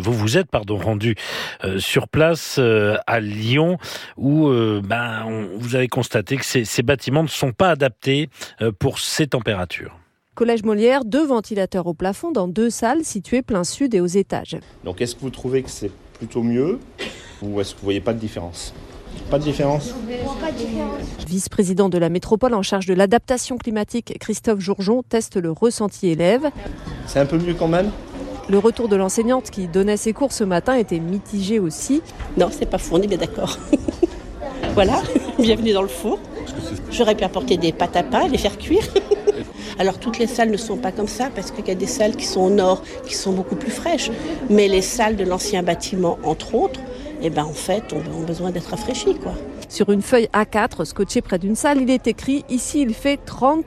rendue sur place à Lyon, où vous avez constaté que ces bâtiments ne sont pas adaptés pour ces températures. Collège Molière, 2 ventilateurs au plafond dans 2 salles situées plein sud et aux étages. Donc est-ce que vous trouvez que c'est plutôt mieux, ou est-ce que vous voyez pas de différence ? Pas de différence. Vice-président de la métropole en charge de l'adaptation climatique, Christophe Jourjon, teste le ressenti élève. C'est un peu mieux quand même. Le retour de l'enseignante qui donnait ses cours ce matin était mitigé aussi. Non, c'est pas fourni, mais d'accord. Voilà, bienvenue dans le four. J'aurais pu apporter des pâtes à pain et les faire cuire. Alors toutes les salles ne sont pas comme ça, parce qu'il y a des salles qui sont au nord, qui sont beaucoup plus fraîches. Mais les salles de l'ancien bâtiment, entre autres, en fait, ont besoin d'être rafraîchies, quoi. Sur une feuille A4 scotchée près d'une salle, il est écrit « Ici, il fait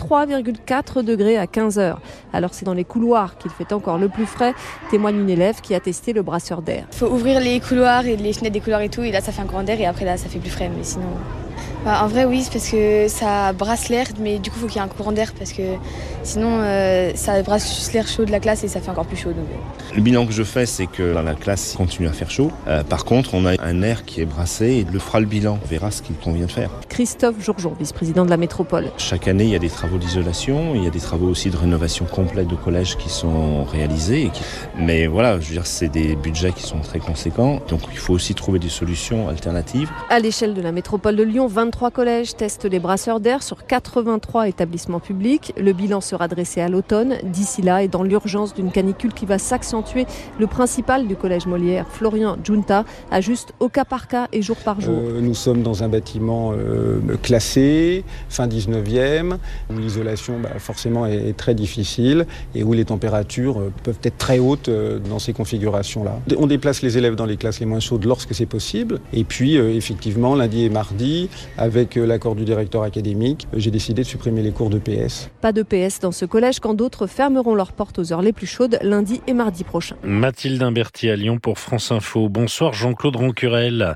33,4 degrés à 15 heures ». Alors c'est dans les couloirs qu'il fait encore le plus frais, témoigne une élève qui a testé le brasseur d'air. Il faut ouvrir les couloirs et les fenêtres des couloirs et tout, et là ça fait un courant d'air, et après là ça fait plus frais, mais sinon... en vrai oui, c'est parce que ça brasse l'air, mais du coup il faut qu'il y ait un courant d'air, parce que sinon ça brasse juste l'air chaud de la classe et ça fait encore plus chaud. Donc... Le bilan que je fais, c'est que dans la classe continue à faire chaud. Par contre, on a un air qui est brassé, et il le fera le bilan. On verra ce qu'il convient de faire. Christophe Jourjon, vice-président de la métropole. Chaque année, il y a des travaux d'isolation, il y a des travaux aussi de rénovation complète de collèges qui sont réalisés. Mais voilà, je veux dire, c'est des budgets qui sont très conséquents. Donc il faut aussi trouver des solutions alternatives. À l'échelle de la métropole de Lyon, 23 collèges testent les brasseurs d'air sur 83 établissements publics. Le bilan sera dressé à l'automne. D'ici là, et dans l'urgence d'une canicule qui va s'accentuer, le principal du collège Molière, Florian Giunta, ajuste au cas par cas et jour par jour. Nous sommes dans un bâtiment classé, fin 19e, où l'isolation forcément est très difficile et où les températures peuvent être très hautes dans ces configurations-là. On déplace les élèves dans les classes les moins chaudes lorsque c'est possible. Et puis, effectivement, lundi et mardi, avec l'accord du directeur académique, j'ai décidé de supprimer les cours de PS. Pas de PS dans ce collège quand d'autres fermeront leurs portes aux heures les plus chaudes lundi et mardi prochain. Mathilde Imberti à Lyon pour France Info. Bonsoir Jean-Claude Roncurel.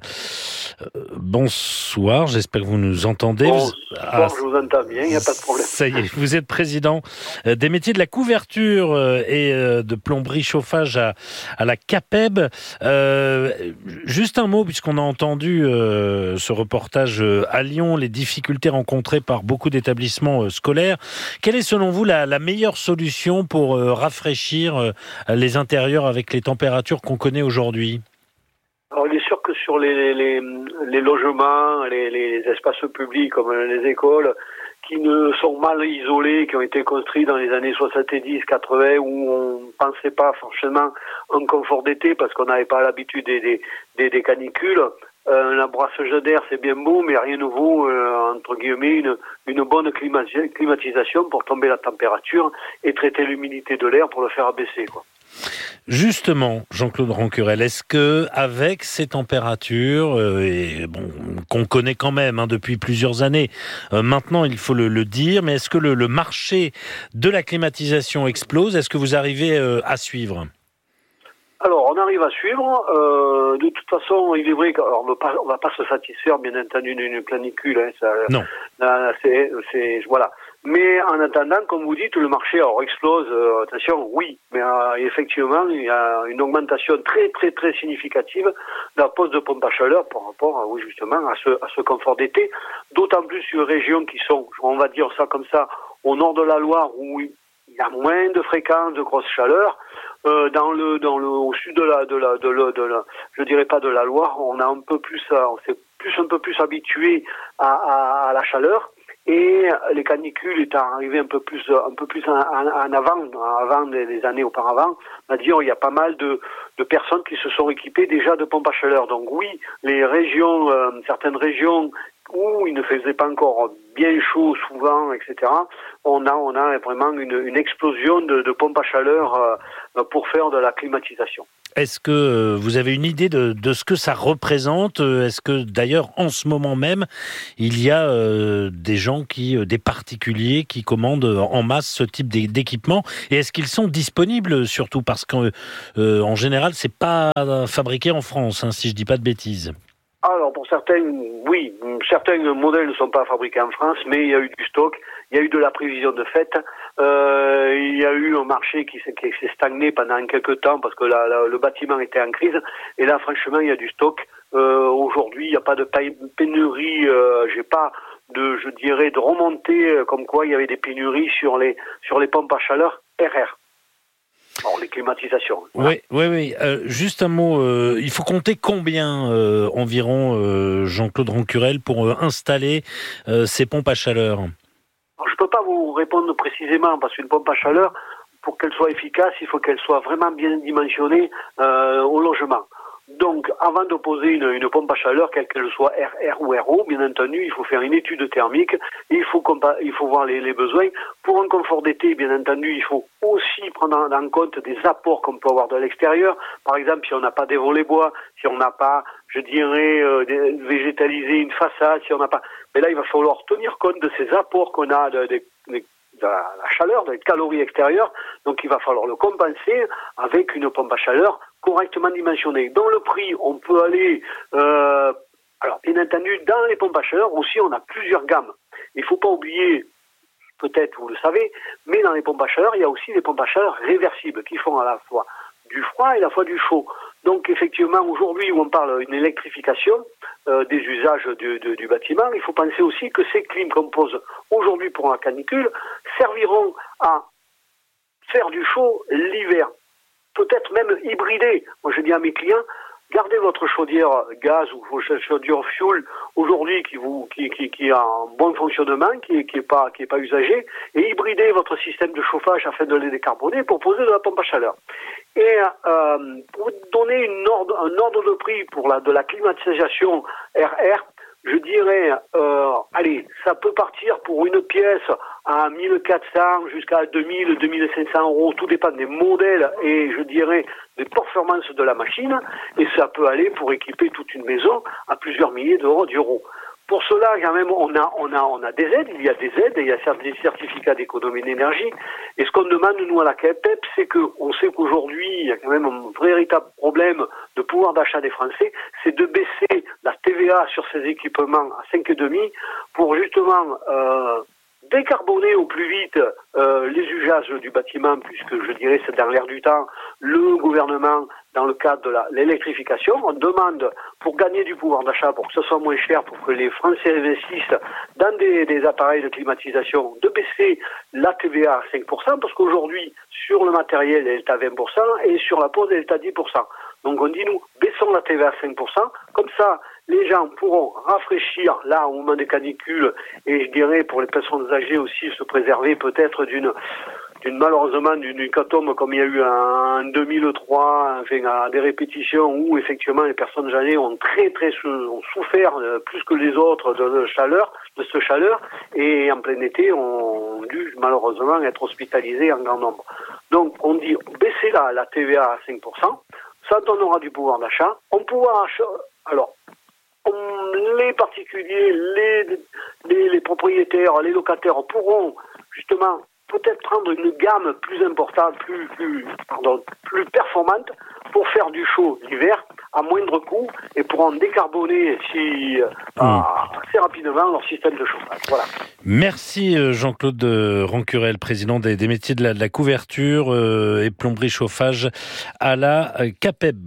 Bonsoir, j'espère que vous nous entendez. Je vous entends bien, il n'y a pas de problème. Ça y est, vous êtes président des métiers de la couverture et de plomberie chauffage à la CAPEB. Juste un mot, puisqu'on a entendu ce reportage à Lyon, les difficultés rencontrées par beaucoup d'établissements scolaires. Quelle est selon vous la meilleure solution pour rafraîchir les intérieurs avec les températures qu'on connaît aujourd'hui ? Alors, il est sûr que sur les logements, les espaces publics comme les écoles, qui ne sont mal isolés, qui ont été construits dans les années 70, 80, où on pensait pas forcément un confort d'été parce qu'on n'avait pas l'habitude des canicules. La brassage d'air, c'est bien beau, mais rien ne vaut, entre guillemets, une bonne climatisation pour tomber la température et traiter l'humidité de l'air pour le faire abaisser, quoi. Justement, Jean-Claude Rancurel, est-ce que avec ces températures qu'on connaît quand même depuis plusieurs années, maintenant il faut le dire, mais est-ce que le marché de la climatisation explose ? Est-ce que vous arrivez à suivre ? Alors, on arrive à suivre. De toute façon, il est vrai qu'on ne va pas se satisfaire, bien entendu, d'une canicule. Non. Voilà. Mais en attendant, comme vous dites, le marché explose. Attention, oui. Mais effectivement, il y a une augmentation très, très, très significative de la pose de pompes à chaleur par rapport, justement, à ce confort d'été. D'autant plus sur les régions qui sont, on va dire ça comme ça, au nord de la Loire, où il y a moins de fréquences de grosse chaleur. Au sud de la, je dirais pas de la Loire, on s'est un peu plus habitué à la chaleur. Et les canicules étant arrivées un peu plus en avant des années auparavant, c'est-à-dire il y a pas mal de personnes qui se sont équipées déjà de pompes à chaleur. Donc oui, les régions, certaines régions où il ne faisait pas encore bien chaud souvent, etc., on a vraiment une explosion de pompes à chaleur pour faire de la climatisation. Est-ce que vous avez une idée de ce que ça représente ? Est-ce que d'ailleurs en ce moment même il y a des particuliers qui commandent en masse ce type d'équipement ? Et est-ce qu'ils sont disponibles surtout ? Parce qu'en général c'est pas fabriqué en France, si je dis pas de bêtises. Alors pour certains, oui, certains modèles ne sont pas fabriqués en France, mais il y a eu du stock, il y a eu de la prévision de fait, il y a eu un marché qui s'est stagné pendant quelques temps parce que le bâtiment était en crise, et là franchement il y a du stock. Aujourd'hui il n'y a pas de pénurie, j'ai pas de remontée comme quoi il y avait des pénuries sur les pompes à chaleur RR. Alors, les climatisations. Voilà. Oui. Juste un mot. Il faut compter combien environ, Jean-Claude Rancurel, pour installer ces pompes à chaleur ? Alors, je ne peux pas vous répondre précisément parce qu'une pompe à chaleur, pour qu'elle soit efficace, il faut qu'elle soit vraiment bien dimensionnée au logement. Donc, avant de poser une pompe à chaleur, quelle qu'elle soit RR ou RO, bien entendu, il faut faire une étude thermique et il faut voir les besoins. Pour un confort d'été, bien entendu, il faut aussi prendre en compte des apports qu'on peut avoir de l'extérieur. Par exemple, si on n'a pas des volets bois, si on n'a pas, végétalisé une façade, si on n'a pas... Mais là, il va falloir tenir compte de ces apports qu'on a de la chaleur, des calories extérieures. Donc, il va falloir le compenser avec une pompe à chaleur correctement dimensionnée. Dans le prix, on peut aller... alors, bien entendu, dans les pompes à chaleur aussi, on a plusieurs gammes. Il ne faut pas oublier, peut-être vous le savez, mais dans les pompes à chaleur, il y a aussi des pompes à chaleur réversibles qui font à la fois du froid et à la fois du chaud. Donc, effectivement, aujourd'hui, où on parle d'une électrification des usages du bâtiment, il faut penser aussi que ces clims qu'on pose aujourd'hui pour la canicule serviront à faire du chaud l'hiver. Peut-être même hybrider. Moi, je dis à mes clients, gardez votre chaudière gaz ou votre chaudière fuel aujourd'hui qui a un bon fonctionnement, qui est pas usagé, et hybridez votre système de chauffage afin de les décarboner pour poser de la pompe à chaleur. Et pour donner un ordre de prix pour de la climatisation RR, je dirais, ça peut partir pour une pièce à 1400 jusqu'à 2000, 2500 euros, tout dépend des modèles et je dirais des performances de la machine, et ça peut aller pour équiper toute une maison à plusieurs milliers d'euros. Pour cela, quand même, on a des aides, il y a des aides, et il y a des certificats d'économie d'énergie, et ce qu'on demande, nous, à la CAPEP, c'est qu'on sait qu'aujourd'hui, il y a quand même un véritable problème de pouvoir d'achat des Français, c'est de baisser la TVA sur ces équipements à 5,5 pour justement décarboner au plus vite les usages du bâtiment, puisque je dirais c'est dans l'air du temps, le gouvernement, dans le cadre de l'électrification, on demande pour gagner du pouvoir d'achat, pour que ce soit moins cher, pour que les Français investissent dans des appareils de climatisation, de baisser la TVA à 5%, parce qu'aujourd'hui, sur le matériel, elle est à 20% et sur la pose, elle est à 10%. Donc on dit, nous, baissons la TVA à 5%, comme ça, les gens pourront rafraîchir, là, au moment des canicules, et je dirais, pour les personnes âgées aussi, se préserver peut-être malheureusement d'une hécatombe comme il y a eu en 2003, enfin, à des répétitions où effectivement les personnes âgées ont ont souffert plus que les autres de cette chaleur, et en plein été ont dû malheureusement être hospitalisés en grand nombre. Donc on dit baisser la TVA à 5%, ça donnera du pouvoir d'achat. Les particuliers, les propriétaires, les locataires pourront justement peut-être prendre une gamme plus importante, plus performante pour faire du chaud l'hiver à moindre coût et pourront décarboner assez rapidement leur système de chauffage. Voilà. Merci Jean-Claude Rancurel, président des métiers de la couverture et plomberie chauffage à la CAPEB.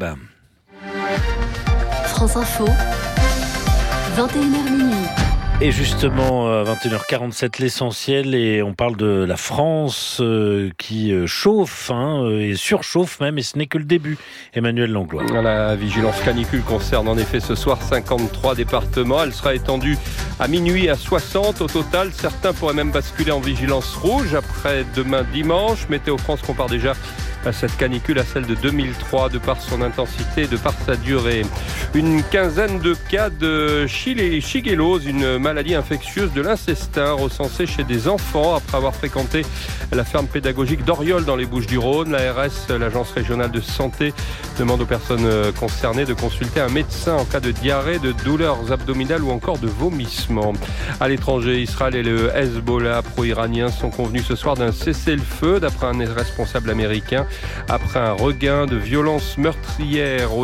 France Info, 21h minuit. Et justement, à 21h47, l'essentiel, et on parle de la France qui chauffe, et surchauffe même, et ce n'est que le début. Emmanuel Langlois. La vigilance canicule concerne en effet ce soir 53 départements. Elle sera étendue à minuit à 60 au total. Certains pourraient même basculer en vigilance rouge après demain dimanche. Météo France compare déjà à cette canicule à celle de 2003 de par son intensité et de par sa durée. Une quinzaine de cas de shigellose, une maladie infectieuse de l'incestin recensée chez des enfants après avoir fréquenté la ferme pédagogique d'Oriol dans les Bouches-du-Rhône. L'ARS, l'Agence régionale de santé, demande aux personnes concernées de consulter un médecin en cas de diarrhée, de douleurs abdominales ou encore de vomissements. À l'étranger, Israël et le Hezbollah pro-iranien sont convenus ce soir d'un cessez-le-feu d'après un responsable américain après un regain de violences meurtrières au